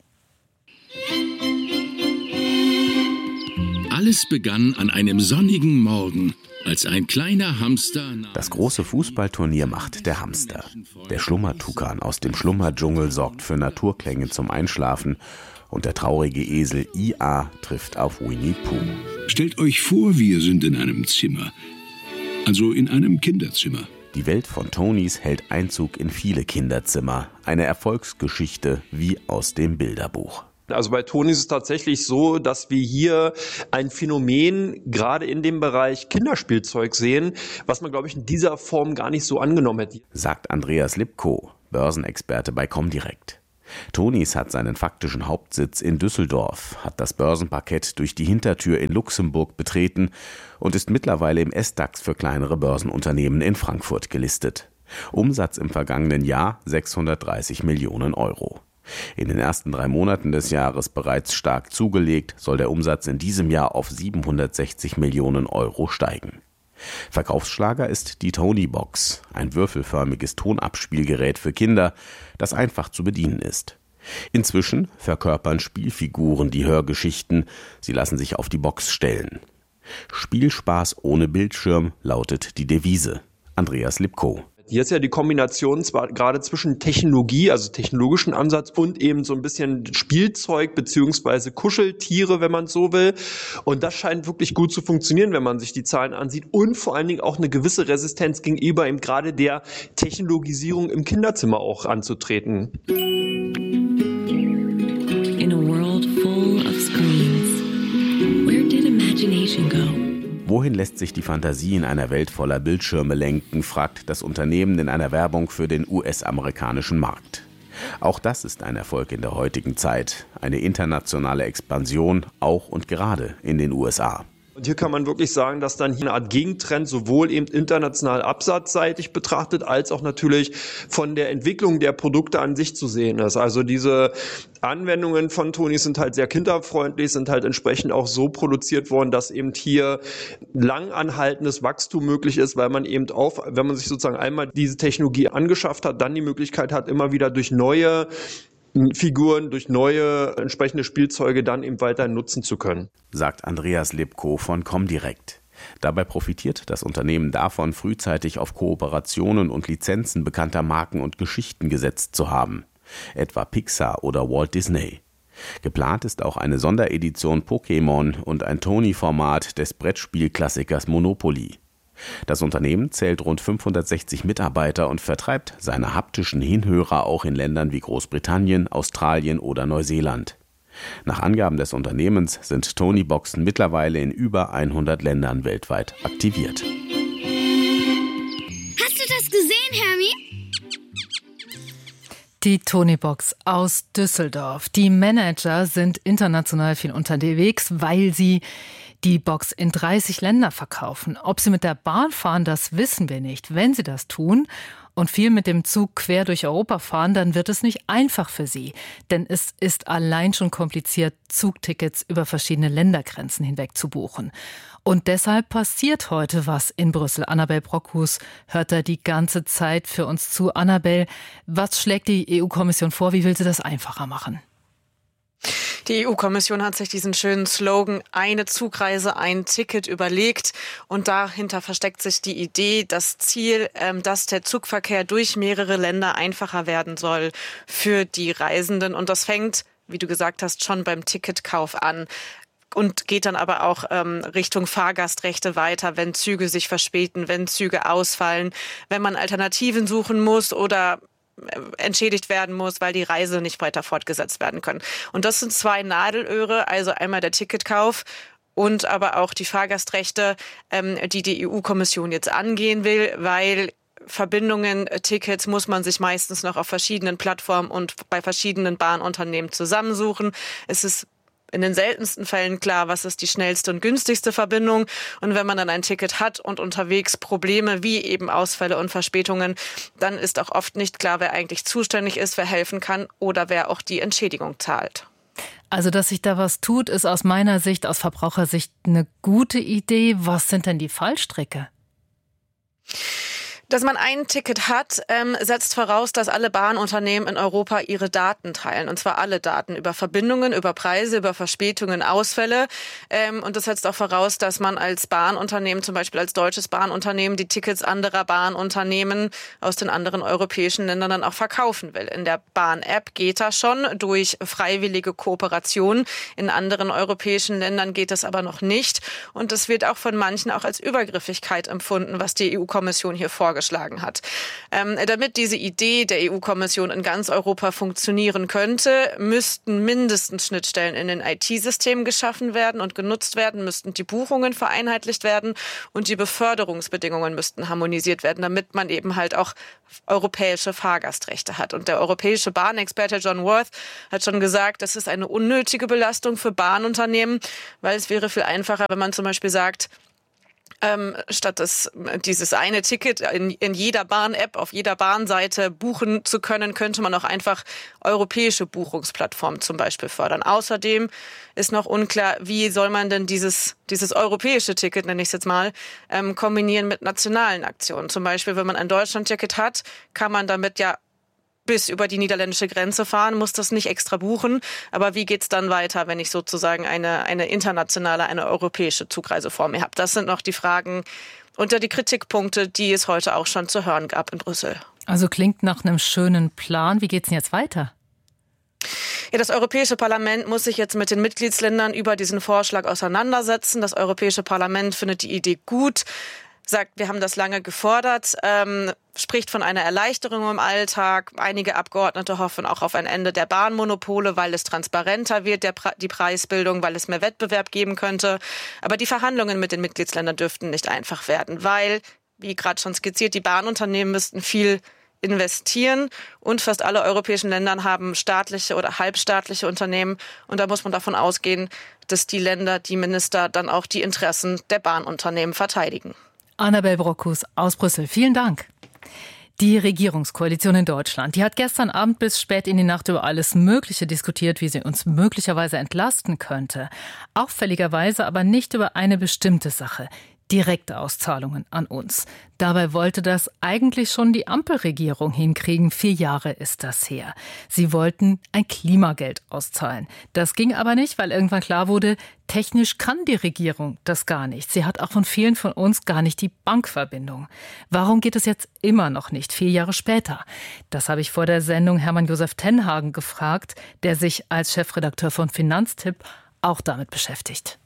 Alles begann an einem sonnigen Morgen, als ein kleiner Hamster... Das große Fußballturnier macht der Hamster. Der Schlummertukan aus dem Schlummerdschungel sorgt für Naturklänge zum Einschlafen und der traurige Esel I A trifft auf Winnie Pooh. Stellt euch vor, wir sind in einem Zimmer. Also in einem Kinderzimmer. Die Welt von Tonys hält Einzug in viele Kinderzimmer. Eine Erfolgsgeschichte wie aus dem Bilderbuch. Also bei Tony ist es tatsächlich so, dass wir hier ein Phänomen gerade in dem Bereich Kinderspielzeug sehen, was man, glaube ich, in dieser Form gar nicht so angenommen hätte. Sagt Andreas Lipko, Börsenexperte bei Comdirect. Tonys hat seinen faktischen Hauptsitz in Düsseldorf, hat das Börsenparkett durch die Hintertür in Luxemburg betreten und ist mittlerweile im S DAX für kleinere Börsenunternehmen in Frankfurt gelistet. Umsatz im vergangenen Jahr sechshundertdreißig Millionen Euro. In den ersten drei Monaten des Jahres bereits stark zugelegt, soll der Umsatz in diesem Jahr auf siebenhundertsechzig Millionen Euro steigen. Verkaufsschlager ist die Tony-Box, ein würfelförmiges Tonabspielgerät für Kinder, das einfach zu bedienen ist. Inzwischen verkörpern Spielfiguren die Hörgeschichten, sie lassen sich auf die Box stellen. Spielspaß ohne Bildschirm lautet die Devise. Andreas Lipko. Hier ist ja die Kombination zwar gerade zwischen Technologie, also technologischen Ansatz und eben so ein bisschen Spielzeug beziehungsweise Kuscheltiere, wenn man so will. Und das scheint wirklich gut zu funktionieren, wenn man sich die Zahlen ansieht und vor allen Dingen auch eine gewisse Resistenz gegenüber eben gerade der Technologisierung im Kinderzimmer auch anzutreten. In a world full of screens, where did imagination go? Wohin lässt sich die Fantasie in einer Welt voller Bildschirme lenken, fragt das Unternehmen in einer Werbung für den U S-amerikanischen Markt. Auch das ist ein Erfolg in der heutigen Zeit, eine internationale Expansion, auch und gerade in den U S A. Und hier kann man wirklich sagen, dass dann hier eine Art Gegentrend sowohl eben international absatzseitig betrachtet, als auch natürlich von der Entwicklung der Produkte an sich zu sehen ist. Also diese Anwendungen von Tony sind halt sehr kinderfreundlich, sind halt entsprechend auch so produziert worden, dass eben hier langanhaltendes Wachstum möglich ist, weil man eben auch, wenn man sich sozusagen einmal diese Technologie angeschafft hat, dann die Möglichkeit hat, immer wieder durch neue Figuren, durch neue entsprechende Spielzeuge dann eben weiter nutzen zu können. Sagt Andreas Lipko von Comdirect. Dabei profitiert das Unternehmen davon, frühzeitig auf Kooperationen und Lizenzen bekannter Marken und Geschichten gesetzt zu haben. Etwa Pixar oder Walt Disney. Geplant ist auch eine Sonderedition Pokémon und ein Tony-Format des Brettspielklassikers Monopoly. Das Unternehmen zählt rund fünfhundertsechzig Mitarbeiter und vertreibt seine haptischen Hinhörer auch in Ländern wie Großbritannien, Australien oder Neuseeland. Nach Angaben des Unternehmens sind Tony-Boxen mittlerweile in über hundert Ländern weltweit aktiviert. Hast du das gesehen, Hermi? Die Tony-Box aus Düsseldorf. Die Manager sind international viel unterwegs, weil sie die Box in dreißig Länder verkaufen. Ob sie mit der Bahn fahren, das wissen wir nicht. Wenn sie das tun und viel mit dem Zug quer durch Europa fahren, dann wird es nicht einfach für sie. Denn es ist allein schon kompliziert, Zugtickets über verschiedene Ländergrenzen hinweg zu buchen. Und deshalb passiert heute was in Brüssel. Annabel Brockhus hört da die ganze Zeit für uns zu. Annabel, was schlägt die E U-Kommission vor? Wie will sie das einfacher machen? Die E U-Kommission hat sich diesen schönen Slogan "Eine Zugreise, ein Ticket" überlegt. Und dahinter versteckt sich die Idee, das Ziel, dass der Zugverkehr durch mehrere Länder einfacher werden soll für die Reisenden. Und das fängt, wie du gesagt hast, schon beim Ticketkauf an. Und geht dann aber auch ähm, Richtung Fahrgastrechte weiter, wenn Züge sich verspäten, wenn Züge ausfallen, wenn man Alternativen suchen muss oder entschädigt werden muss, weil die Reise nicht weiter fortgesetzt werden kann. Und das sind zwei Nadelöhre, also einmal der Ticketkauf und aber auch die Fahrgastrechte, ähm, die die E U-Kommission jetzt angehen will, weil Verbindungen, Tickets muss man sich meistens noch auf verschiedenen Plattformen und bei verschiedenen Bahnunternehmen zusammensuchen. Es ist in den seltensten Fällen klar, was ist die schnellste und günstigste Verbindung. Und wenn man dann ein Ticket hat und unterwegs Probleme wie eben Ausfälle und Verspätungen, dann ist auch oft nicht klar, wer eigentlich zuständig ist, wer helfen kann oder wer auch die Entschädigung zahlt. Also, dass sich da was tut, ist aus meiner Sicht, aus Verbrauchersicht eine gute Idee. Was sind denn die Fallstricke? Dass man ein Ticket hat, ähm, setzt voraus, dass alle Bahnunternehmen in Europa ihre Daten teilen. Und zwar alle Daten über Verbindungen, über Preise, über Verspätungen, Ausfälle. Ähm, und das setzt auch voraus, dass man als Bahnunternehmen, zum Beispiel als deutsches Bahnunternehmen, die Tickets anderer Bahnunternehmen aus den anderen europäischen Ländern dann auch verkaufen will. In der Bahn-App geht das schon durch freiwillige Kooperation. In anderen europäischen Ländern geht das aber noch nicht. Und das wird auch von manchen auch als Übergriffigkeit empfunden, was die E U-Kommission hier vorgeschlagen hat. Ähm, damit diese Idee der E U-Kommission in ganz Europa funktionieren könnte, müssten mindestens Schnittstellen in den I T-Systemen geschaffen werden und genutzt werden, müssten die Buchungen vereinheitlicht werden und die Beförderungsbedingungen müssten harmonisiert werden, damit man eben halt auch europäische Fahrgastrechte hat. Und der europäische Bahnexperte John Worth hat schon gesagt, das ist eine unnötige Belastung für Bahnunternehmen, weil es wäre viel einfacher, wenn man zum Beispiel sagt, Ähm, statt das, dieses eine Ticket in, in jeder Bahn-App, auf jeder Bahnseite buchen zu können, könnte man auch einfach europäische Buchungsplattformen zum Beispiel fördern. Außerdem ist noch unklar, wie soll man denn dieses, dieses europäische Ticket, nenne ich es jetzt mal, ähm, kombinieren mit nationalen Aktionen. Zum Beispiel, wenn man ein Deutschland-Ticket hat, kann man damit ja bis über die niederländische Grenze fahren, muss das nicht extra buchen. Aber wie geht's dann weiter, wenn ich sozusagen eine, eine internationale, eine europäische Zugreise vor mir habe? Das sind noch die Fragen unter die Kritikpunkte, die es heute auch schon zu hören gab in Brüssel. Also klingt nach einem schönen Plan. Wie geht's denn jetzt weiter? Ja, das Europäische Parlament muss sich jetzt mit den Mitgliedsländern über diesen Vorschlag auseinandersetzen. Das Europäische Parlament findet die Idee gut, sagt, wir haben das lange gefordert, ähm, spricht von einer Erleichterung im Alltag. Einige Abgeordnete hoffen auch auf ein Ende der Bahnmonopole, weil es transparenter wird, der Pre- die Preisbildung, weil es mehr Wettbewerb geben könnte. Aber die Verhandlungen mit den Mitgliedsländern dürften nicht einfach werden, weil, wie gerade schon skizziert, die Bahnunternehmen müssten viel investieren und fast alle europäischen Länder haben staatliche oder halbstaatliche Unternehmen. Und da muss man davon ausgehen, dass die Länder, die Minister dann auch die Interessen der Bahnunternehmen verteidigen. Annabel Brockus aus Brüssel, vielen Dank. Die Regierungskoalition in Deutschland, die hat gestern Abend bis spät in die Nacht über alles Mögliche diskutiert, wie sie uns möglicherweise entlasten könnte. Auffälligerweise aber nicht über eine bestimmte Sache. Direkte Auszahlungen an uns. Dabei wollte das eigentlich schon die Ampelregierung hinkriegen. Vier Jahre ist das her. Sie wollten ein Klimageld auszahlen. Das ging aber nicht, weil irgendwann klar wurde, technisch kann die Regierung das gar nicht. Sie hat auch von vielen von uns gar nicht die Bankverbindung. Warum geht es jetzt immer noch nicht, vier Jahre später? Das habe ich vor der Sendung Hermann Josef Tenhagen gefragt, der sich als Chefredakteur von Finanztipp auch damit beschäftigt.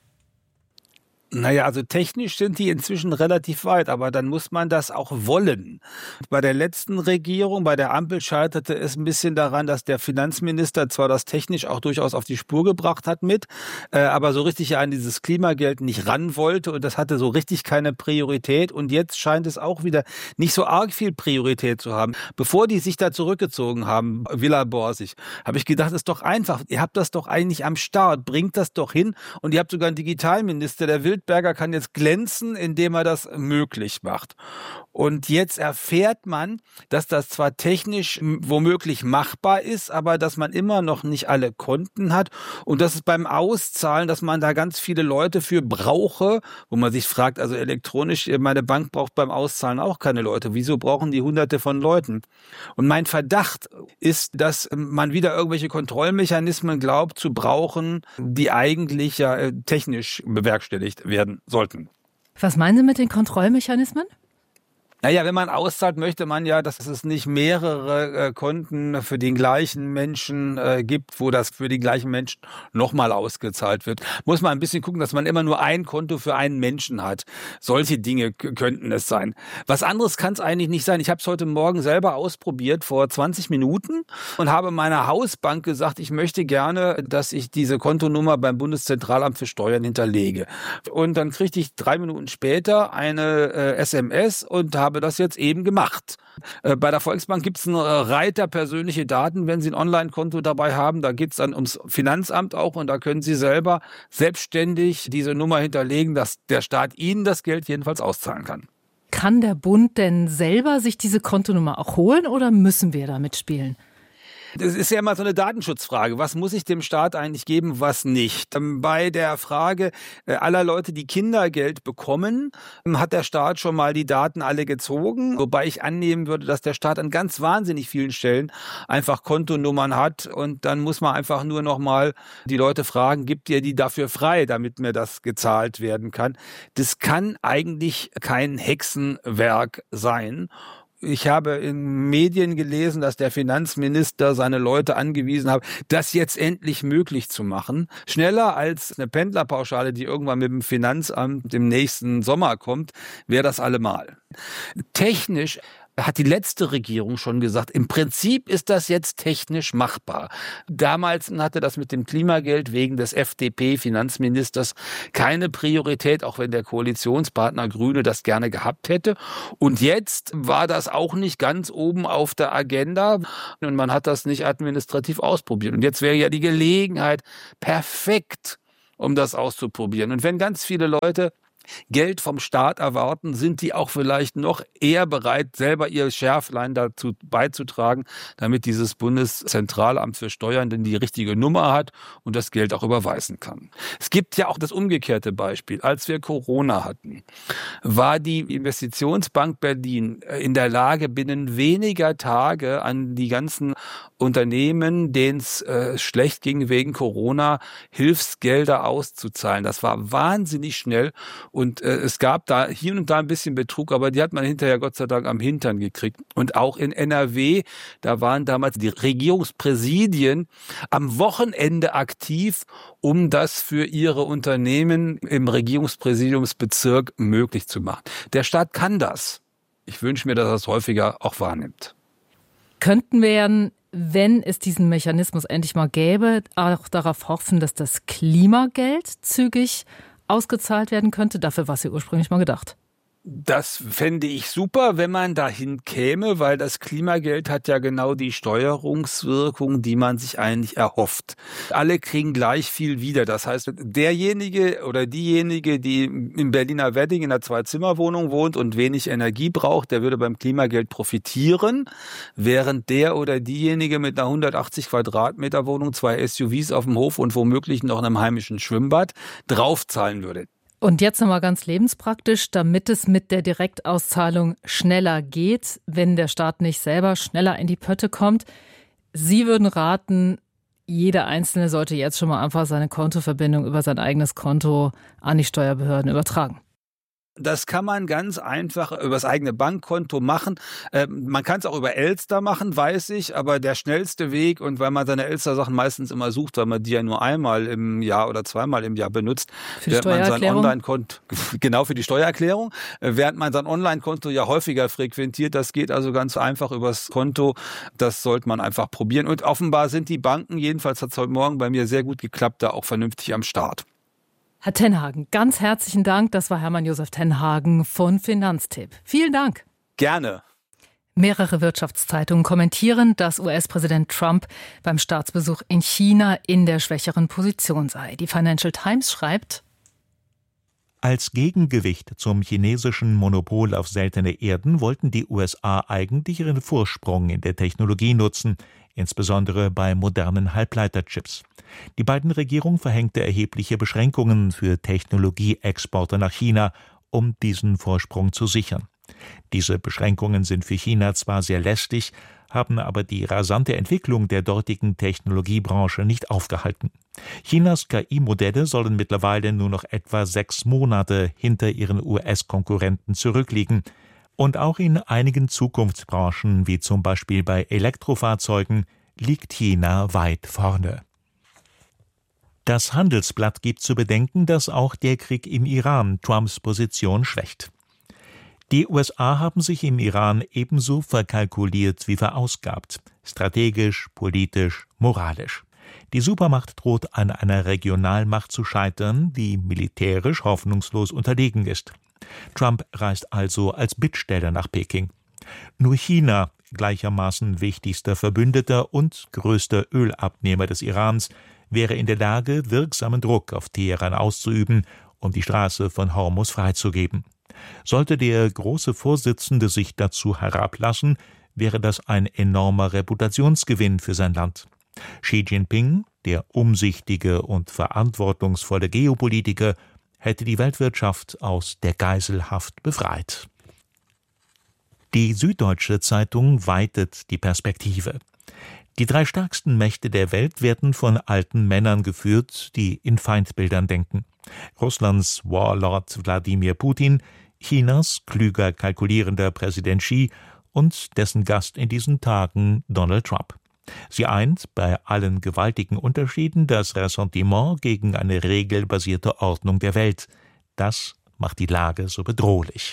Naja, also technisch sind die inzwischen relativ weit, aber dann muss man das auch wollen. Bei der letzten Regierung, bei der Ampel, scheiterte es ein bisschen daran, dass der Finanzminister zwar das technisch auch durchaus auf die Spur gebracht hat mit, äh, aber so richtig an dieses Klimageld nicht ran wollte und das hatte so richtig keine Priorität und jetzt scheint es auch wieder nicht so arg viel Priorität zu haben. Bevor die sich da zurückgezogen haben, Villa Borsig, habe ich gedacht, ist doch einfach, ihr habt das doch eigentlich am Start, bringt das doch hin und ihr habt sogar einen Digitalminister, der will Wildberger kann jetzt glänzen, indem er das möglich macht. Und jetzt erfährt man, dass das zwar technisch womöglich machbar ist, aber dass man immer noch nicht alle Konten hat und dass es beim Auszahlen, dass man da ganz viele Leute für brauche, wo man sich fragt, also elektronisch, meine Bank braucht beim Auszahlen auch keine Leute. Wieso brauchen die hunderte von Leuten? Und mein Verdacht ist, dass man wieder irgendwelche Kontrollmechanismen glaubt zu brauchen, die eigentlich ja technisch bewerkstelligt werden sollten. Was meinen Sie mit den Kontrollmechanismen? Naja, wenn man auszahlt, möchte man ja, dass es nicht mehrere äh, Konten für den gleichen Menschen äh, gibt, wo das für die gleichen Menschen nochmal ausgezahlt wird. Muss man ein bisschen gucken, dass man immer nur ein Konto für einen Menschen hat. Solche Dinge k- könnten es sein. Was anderes kann es eigentlich nicht sein. Ich habe es heute Morgen selber ausprobiert, vor zwanzig Minuten, und habe meiner Hausbank gesagt, ich möchte gerne, dass ich diese Kontonummer beim Bundeszentralamt für Steuern hinterlege. Und dann kriegte ich drei Minuten später eine äh, S M S und habe habe das jetzt eben gemacht. Äh, bei der Volksbank gibt es einen Reiter persönliche Daten, wenn Sie ein Online-Konto dabei haben. Da geht es dann ums Finanzamt auch und da können Sie selber selbstständig diese Nummer hinterlegen, dass der Staat Ihnen das Geld jedenfalls auszahlen kann. Kann der Bund denn selber sich diese Kontonummer auch holen oder müssen wir da mitspielen? Das ist ja immer so eine Datenschutzfrage. Was muss ich dem Staat eigentlich geben, was nicht? Bei der Frage aller Leute, die Kindergeld bekommen, hat der Staat schon mal die Daten alle gezogen. Wobei ich annehmen würde, dass der Staat an ganz wahnsinnig vielen Stellen einfach Kontonummern hat. Und dann muss man einfach nur noch mal die Leute fragen, gibt ihr die dafür frei, damit mir das gezahlt werden kann? Das kann eigentlich kein Hexenwerk sein. Ich habe in Medien gelesen, dass der Finanzminister seine Leute angewiesen hat, das jetzt endlich möglich zu machen. Schneller als eine Pendlerpauschale, die irgendwann mit dem Finanzamt im nächsten Sommer kommt, wäre das allemal. Technisch hat die letzte Regierung schon gesagt, im Prinzip ist das jetzt technisch machbar. Damals hatte das mit dem Klimageld wegen des F D P-Finanzministers keine Priorität, auch wenn der Koalitionspartner Grüne das gerne gehabt hätte. Und jetzt war das auch nicht ganz oben auf der Agenda und man hat das nicht administrativ ausprobiert. Und jetzt wäre ja die Gelegenheit perfekt, um das auszuprobieren. Und wenn ganz viele Leute Geld vom Staat erwarten, sind die auch vielleicht noch eher bereit, selber ihr Schärflein dazu beizutragen, damit dieses Bundeszentralamt für Steuern denn die richtige Nummer hat und das Geld auch überweisen kann. Es gibt ja auch das umgekehrte Beispiel. Als wir Corona hatten, war die Investitionsbank Berlin in der Lage, binnen weniger Tage an die ganzen Unternehmen, denen es äh, schlecht ging wegen Corona, Hilfsgelder auszuzahlen. Das war wahnsinnig schnell. Und äh, es gab da hier und da ein bisschen Betrug, aber die hat man hinterher Gott sei Dank am Hintern gekriegt. Und auch in N R W, da waren damals die Regierungspräsidien am Wochenende aktiv, um das für ihre Unternehmen im Regierungspräsidiumsbezirk möglich zu machen. Der Staat kann das. Ich wünsche mir, dass er es häufiger auch wahrnimmt. Könnten wir ja, wenn es diesen Mechanismus endlich mal gäbe, auch darauf hoffen, dass das Klimageld zügig ausgezahlt werden könnte? Dafür war es ja ursprünglich mal gedacht. Das fände ich super, wenn man dahin käme, weil das Klimageld hat ja genau die Steuerungswirkung, die man sich eigentlich erhofft. Alle kriegen gleich viel wieder. Das heißt, derjenige oder diejenige, die im Berliner Wedding in einer Zwei-Zimmer-Wohnung wohnt und wenig Energie braucht, der würde beim Klimageld profitieren, während der oder diejenige mit einer hundertachtzig Quadratmeter Wohnung, zwei S U Vs auf dem Hof und womöglich noch einem heimischen Schwimmbad draufzahlen würde. Und jetzt nochmal ganz lebenspraktisch, damit es mit der Direktauszahlung schneller geht, wenn der Staat nicht selber schneller in die Pötte kommt. Sie würden raten, jeder Einzelne sollte jetzt schon mal einfach seine Kontoverbindung über sein eigenes Konto an die Steuerbehörden übertragen. Das kann man ganz einfach über das eigene Bankkonto machen. Ähm, man kann es auch über Elster machen, weiß ich, aber der schnellste Weg, und weil man seine Elster-Sachen meistens immer sucht, weil man die ja nur einmal im Jahr oder zweimal im Jahr benutzt, für die während man sein Online-Konto, genau für die Steuererklärung, während man sein Online-Konto ja häufiger frequentiert, das geht also ganz einfach übers Konto, das sollte man einfach probieren. Und offenbar sind die Banken, jedenfalls hat es heute Morgen bei mir sehr gut geklappt, da auch vernünftig am Start. Herr Tenhagen, ganz herzlichen Dank. Das war Hermann Josef Tenhagen von Finanztipp. Vielen Dank. Gerne. Mehrere Wirtschaftszeitungen kommentieren, dass U S-Präsident Trump beim Staatsbesuch in China in der schwächeren Position sei. Die Financial Times schreibt: Als Gegengewicht zum chinesischen Monopol auf seltene Erden wollten die U S A eigentlich ihren Vorsprung in der Technologie nutzen, insbesondere bei modernen Halbleiterchips. Die Biden-Regierung verhängte erhebliche Beschränkungen für Technologieexporte nach China, um diesen Vorsprung zu sichern. Diese Beschränkungen sind für China zwar sehr lästig, haben aber die rasante Entwicklung der dortigen Technologiebranche nicht aufgehalten. Chinas K I-Modelle sollen mittlerweile nur noch etwa sechs Monate hinter ihren U S-Konkurrenten zurückliegen. Und auch in einigen Zukunftsbranchen, wie zum Beispiel bei Elektrofahrzeugen, liegt China weit vorne. Das Handelsblatt gibt zu bedenken, dass auch der Krieg im Iran Trumps Position schwächt. Die U S A haben sich im Iran ebenso verkalkuliert wie verausgabt, strategisch, politisch, moralisch. Die Supermacht droht an einer Regionalmacht zu scheitern, die militärisch hoffnungslos unterlegen ist. Trump reist also als Bittsteller nach Peking. Nur China, gleichermaßen wichtigster Verbündeter und größter Ölabnehmer des Irans, wäre in der Lage, wirksamen Druck auf Teheran auszuüben, um die Straße von Hormuz freizugeben. Sollte der große Vorsitzende sich dazu herablassen, wäre das ein enormer Reputationsgewinn für sein Land. Xi Jinping, der umsichtige und verantwortungsvolle Geopolitiker, hätte die Weltwirtschaft aus der Geiselhaft befreit. Die Süddeutsche Zeitung weitet die Perspektive. Die drei stärksten Mächte der Welt werden von alten Männern geführt, die in Feindbildern denken. Russlands Warlord Wladimir Putin, Chinas klüger kalkulierender Präsident Xi und dessen Gast in diesen Tagen Donald Trump. Sie eint bei allen gewaltigen Unterschieden das Ressentiment gegen eine regelbasierte Ordnung der Welt. Das macht die Lage so bedrohlich.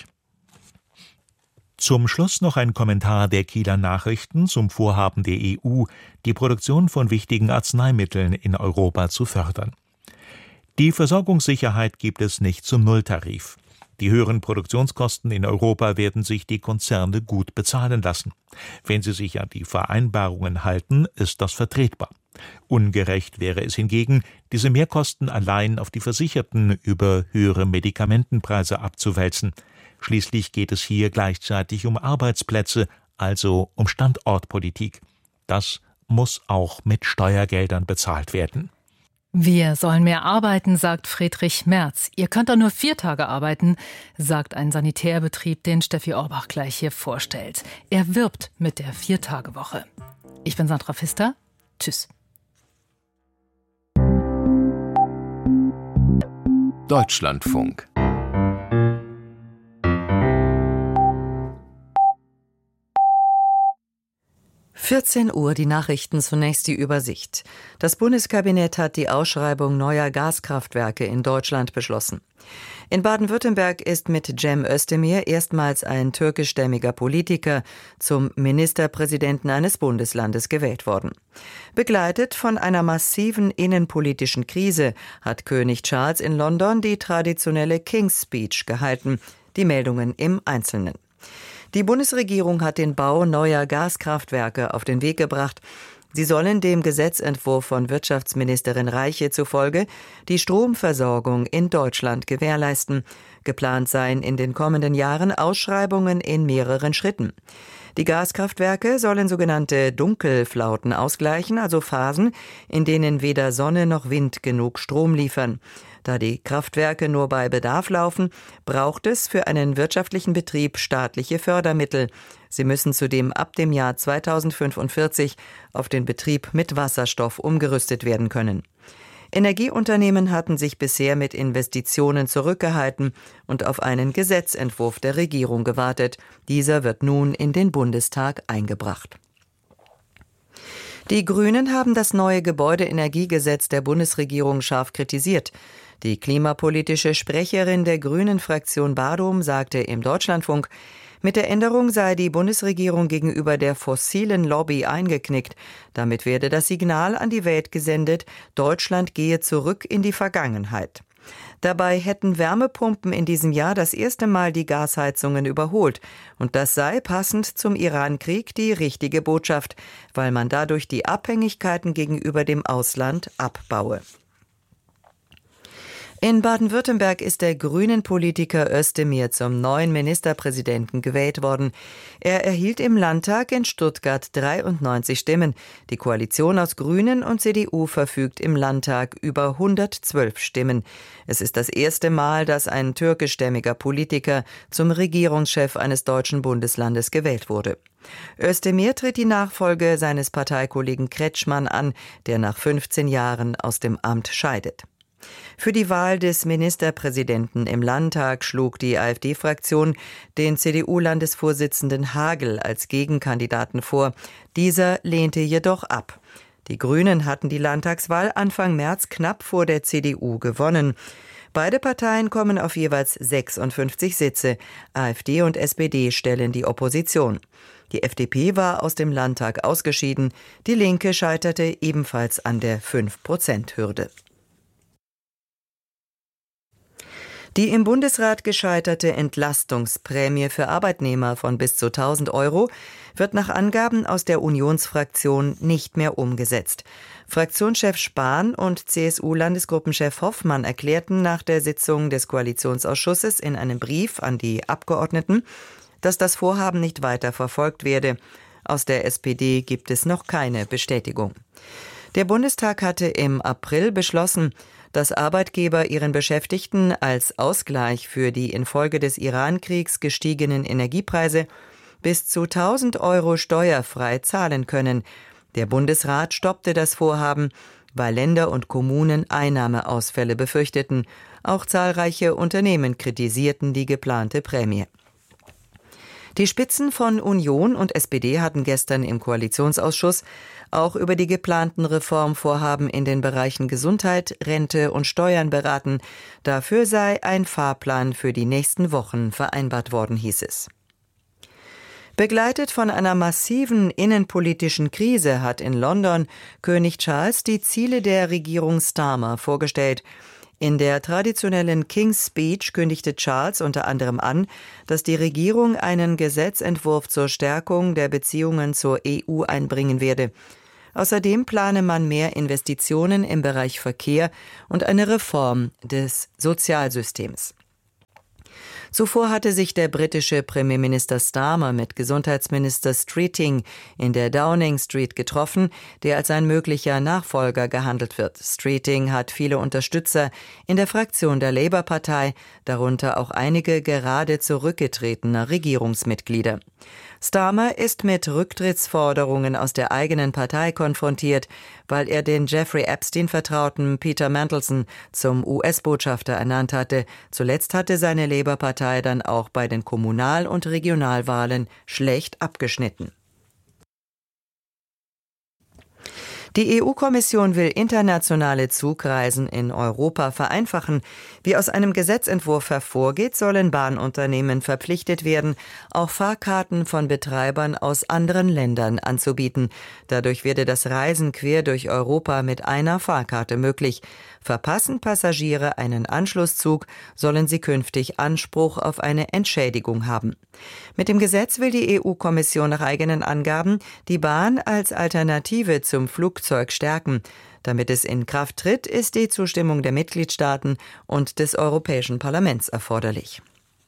Zum Schluss noch ein Kommentar der Kieler Nachrichten zum Vorhaben der E U, die Produktion von wichtigen Arzneimitteln in Europa zu fördern. Die Versorgungssicherheit gibt es nicht zum Nulltarif. Die höheren Produktionskosten in Europa werden sich die Konzerne gut bezahlen lassen. Wenn sie sich an die Vereinbarungen halten, ist das vertretbar. Ungerecht wäre es hingegen, diese Mehrkosten allein auf die Versicherten über höhere Medikamentenpreise abzuwälzen. Schließlich geht es hier gleichzeitig um Arbeitsplätze, also um Standortpolitik. Das muss auch mit Steuergeldern bezahlt werden. Wir sollen mehr arbeiten, sagt Friedrich Merz. Ihr könnt doch nur vier Tage arbeiten, sagt ein Sanitärbetrieb, den Steffi Orbach gleich hier vorstellt. Er wirbt mit der Vier-Tage-Woche. Ich bin Sandra Pfister. Tschüss. Deutschlandfunk. vierzehn Uhr, die Nachrichten, zunächst die Übersicht. Das Bundeskabinett hat die Ausschreibung neuer Gaskraftwerke in Deutschland beschlossen. In Baden-Württemberg ist mit Cem Özdemir erstmals ein türkischstämmiger Politiker zum Ministerpräsidenten eines Bundeslandes gewählt worden. Begleitet von einer massiven innenpolitischen Krise hat König Charles in London die traditionelle King's Speech gehalten. Die Meldungen im Einzelnen. Die Bundesregierung hat den Bau neuer Gaskraftwerke auf den Weg gebracht. Sie sollen dem Gesetzentwurf von Wirtschaftsministerin Reiche zufolge die Stromversorgung in Deutschland gewährleisten. Geplant seien in den kommenden Jahren Ausschreibungen in mehreren Schritten. Die Gaskraftwerke sollen sogenannte Dunkelflauten ausgleichen, also Phasen, in denen weder Sonne noch Wind genug Strom liefern. Da die Kraftwerke nur bei Bedarf laufen, braucht es für einen wirtschaftlichen Betrieb staatliche Fördermittel. Sie müssen zudem ab dem Jahr zweitausendfünfundvierzig auf den Betrieb mit Wasserstoff umgerüstet werden können. Energieunternehmen hatten sich bisher mit Investitionen zurückgehalten und auf einen Gesetzentwurf der Regierung gewartet. Dieser wird nun in den Bundestag eingebracht. Die Grünen haben das neue Gebäudeenergiegesetz der Bundesregierung scharf kritisiert. Die klimapolitische Sprecherin der Grünen-Fraktion Badum sagte im Deutschlandfunk, mit der Änderung sei die Bundesregierung gegenüber der fossilen Lobby eingeknickt. Damit werde das Signal an die Welt gesendet, Deutschland gehe zurück in die Vergangenheit. Dabei hätten Wärmepumpen in diesem Jahr das erste Mal die Gasheizungen überholt. Und das sei passend zum Iran-Krieg die richtige Botschaft, weil man dadurch die Abhängigkeiten gegenüber dem Ausland abbaue. In Baden-Württemberg ist der Grünen-Politiker Özdemir zum neuen Ministerpräsidenten gewählt worden. Er erhielt im Landtag in Stuttgart dreiundneunzig Stimmen. Die Koalition aus Grünen und C D U verfügt im Landtag über hundertzwölf Stimmen. Es ist das erste Mal, dass ein türkischstämmiger Politiker zum Regierungschef eines deutschen Bundeslandes gewählt wurde. Özdemir tritt die Nachfolge seines Parteikollegen Kretschmann an, der nach fünfzehn Jahren aus dem Amt scheidet. Für die Wahl des Ministerpräsidenten im Landtag schlug die AfD-Fraktion den C D U-Landesvorsitzenden Hagel als Gegenkandidaten vor. Dieser lehnte jedoch ab. Die Grünen hatten die Landtagswahl Anfang März knapp vor der C D U gewonnen. Beide Parteien kommen auf jeweils sechsundfünfzig Sitze. AfD und S P D stellen die Opposition. Die F D P war aus dem Landtag ausgeschieden. Die Linke scheiterte ebenfalls an der fünf Prozent Hürde. Die im Bundesrat gescheiterte Entlastungsprämie für Arbeitnehmer von bis zu tausend Euro wird nach Angaben aus der Unionsfraktion nicht mehr umgesetzt. Fraktionschef Spahn und C S U-Landesgruppenchef Hoffmann erklärten nach der Sitzung des Koalitionsausschusses in einem Brief an die Abgeordneten, dass das Vorhaben nicht weiter verfolgt werde. Aus der S P D gibt es noch keine Bestätigung. Der Bundestag hatte im April beschlossen, dass Arbeitgeber ihren Beschäftigten als Ausgleich für die infolge des Iran-Kriegs gestiegenen Energiepreise bis zu tausend Euro steuerfrei zahlen können. Der Bundesrat stoppte das Vorhaben, weil Länder und Kommunen Einnahmeausfälle befürchteten. Auch zahlreiche Unternehmen kritisierten die geplante Prämie. Die Spitzen von Union und S P D hatten gestern im Koalitionsausschuss auch über die geplanten Reformvorhaben in den Bereichen Gesundheit, Rente und Steuern beraten. Dafür sei ein Fahrplan für die nächsten Wochen vereinbart worden, hieß es. Begleitet von einer massiven innenpolitischen Krise hat in London König Charles die Ziele der Regierung Starmer vorgestellt. In der traditionellen King's Speech kündigte Charles unter anderem an, dass die Regierung einen Gesetzentwurf zur Stärkung der Beziehungen zur E U einbringen werde. Außerdem plane man mehr Investitionen im Bereich Verkehr und eine Reform des Sozialsystems. Zuvor hatte sich der britische Premierminister Starmer mit Gesundheitsminister Streeting in der Downing Street getroffen, der als ein möglicher Nachfolger gehandelt wird. Streeting hat viele Unterstützer in der Fraktion der Labour-Partei, darunter auch einige gerade zurückgetretener Regierungsmitglieder. Starmer ist mit Rücktrittsforderungen aus der eigenen Partei konfrontiert, weil er den Jeffrey Epstein-Vertrauten Peter Mandelson zum U S-Botschafter ernannt hatte. Zuletzt hatte seine Labour-Partei dann auch bei den Kommunal- und Regionalwahlen schlecht abgeschnitten. Die E U-Kommission will internationale Zugreisen in Europa vereinfachen. Wie aus einem Gesetzentwurf hervorgeht, sollen Bahnunternehmen verpflichtet werden, auch Fahrkarten von Betreibern aus anderen Ländern anzubieten. Dadurch werde das Reisen quer durch Europa mit einer Fahrkarte möglich. Verpassen Passagiere einen Anschlusszug, sollen sie künftig Anspruch auf eine Entschädigung haben. Mit dem Gesetz will die E U-Kommission nach eigenen Angaben die Bahn als Alternative zum Flugzeug stärken. Damit es in Kraft tritt, ist die Zustimmung der Mitgliedstaaten und des Europäischen Parlaments erforderlich.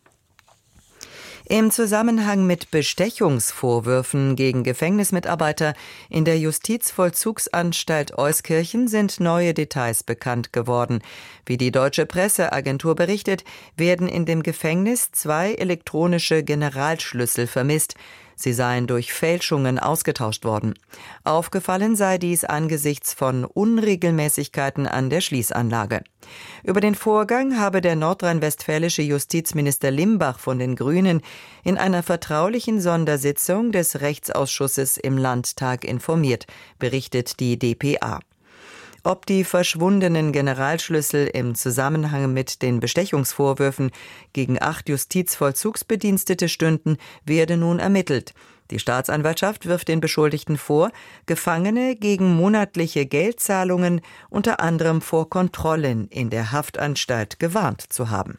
Im Zusammenhang mit Bestechungsvorwürfen gegen Gefängnismitarbeiter in der Justizvollzugsanstalt Euskirchen sind neue Details bekannt geworden. Wie die deutsche Presseagentur berichtet, werden in dem Gefängnis zwei elektronische Generalschlüssel vermisst. Sie seien durch Fälschungen ausgetauscht worden. Aufgefallen sei dies angesichts von Unregelmäßigkeiten an der Schließanlage. Über den Vorgang habe der nordrhein-westfälische Justizminister Limbach von den Grünen in einer vertraulichen Sondersitzung des Rechtsausschusses im Landtag informiert, berichtet die D P A. Ob die verschwundenen Generalschlüssel im Zusammenhang mit den Bestechungsvorwürfen gegen acht Justizvollzugsbedienstete stünden, werde nun ermittelt. Die Staatsanwaltschaft wirft den Beschuldigten vor, Gefangene gegen monatliche Geldzahlungen unter anderem vor Kontrollen in der Haftanstalt gewarnt zu haben.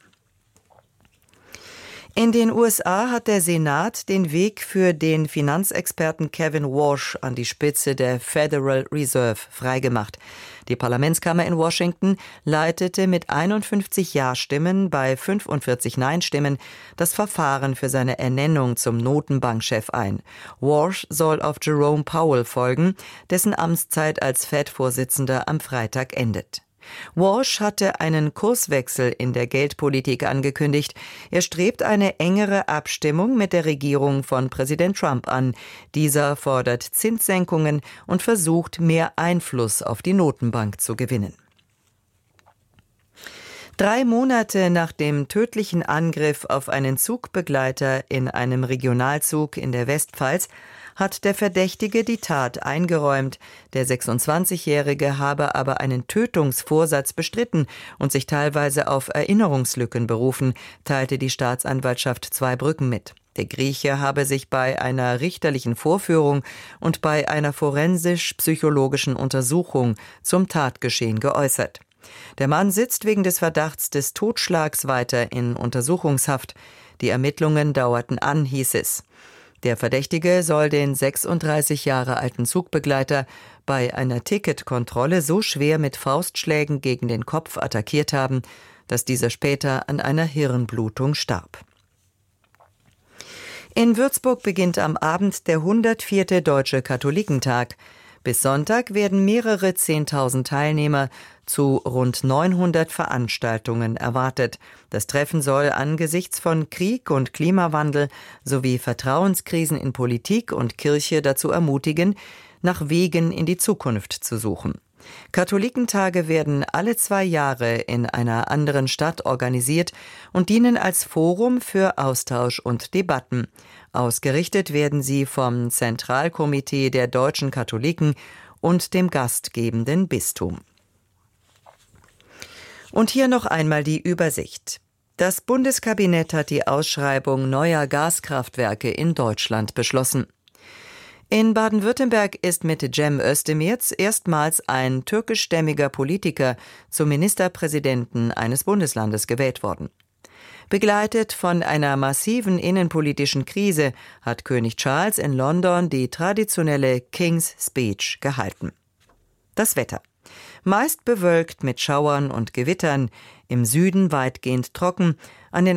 In den U S A hat der Senat den Weg für den Finanzexperten Kevin Warsh an die Spitze der Federal Reserve freigemacht. Die Parlamentskammer in Washington leitete mit einundfünfzig Ja-Stimmen bei fünfundvierzig Nein-Stimmen das Verfahren für seine Ernennung zum Notenbankchef ein. Warsh soll auf Jerome Powell folgen, dessen Amtszeit als Fed-Vorsitzender am Freitag endet. Warsh hatte einen Kurswechsel in der Geldpolitik angekündigt. Er strebt eine engere Abstimmung mit der Regierung von Präsident Trump an. Dieser fordert Zinssenkungen und versucht, mehr Einfluss auf die Notenbank zu gewinnen. Drei Monate nach dem tödlichen Angriff auf einen Zugbegleiter in einem Regionalzug in der Westpfalz hat der Verdächtige die Tat eingeräumt. Der sechsundzwanzigjährige habe aber einen Tötungsvorsatz bestritten und sich teilweise auf Erinnerungslücken berufen, teilte die Staatsanwaltschaft Zweibrücken mit. Der Grieche habe sich bei einer richterlichen Vorführung und bei einer forensisch-psychologischen Untersuchung zum Tatgeschehen geäußert. Der Mann sitzt wegen des Verdachts des Totschlags weiter in Untersuchungshaft. Die Ermittlungen dauerten an, hieß es. Der Verdächtige soll den sechsunddreißig Jahre alten Zugbegleiter bei einer Ticketkontrolle so schwer mit Faustschlägen gegen den Kopf attackiert haben, dass dieser später an einer Hirnblutung starb. In Würzburg beginnt am Abend der hundertvierte Deutsche Katholikentag. Bis Sonntag werden mehrere Zehntausend Teilnehmer zu rund neunhundert Veranstaltungen erwartet. Das Treffen soll angesichts von Krieg und Klimawandel sowie Vertrauenskrisen in Politik und Kirche dazu ermutigen, nach Wegen in die Zukunft zu suchen. Katholikentage werden alle zwei Jahre in einer anderen Stadt organisiert und dienen als Forum für Austausch und Debatten. Ausgerichtet werden sie vom Zentralkomitee der deutschen Katholiken und dem gastgebenden Bistum. Und hier noch einmal die Übersicht. Das Bundeskabinett hat die Ausschreibung neuer Gaskraftwerke in Deutschland beschlossen. In Baden-Württemberg ist mit Cem Özdemir erstmals ein türkischstämmiger Politiker zum Ministerpräsidenten eines Bundeslandes gewählt worden. Begleitet von einer massiven innenpolitischen Krise hat König Charles in London die traditionelle King's Speech gehalten. Das Wetter. Meist bewölkt mit Schauern und Gewittern, im Süden weitgehend trocken, an den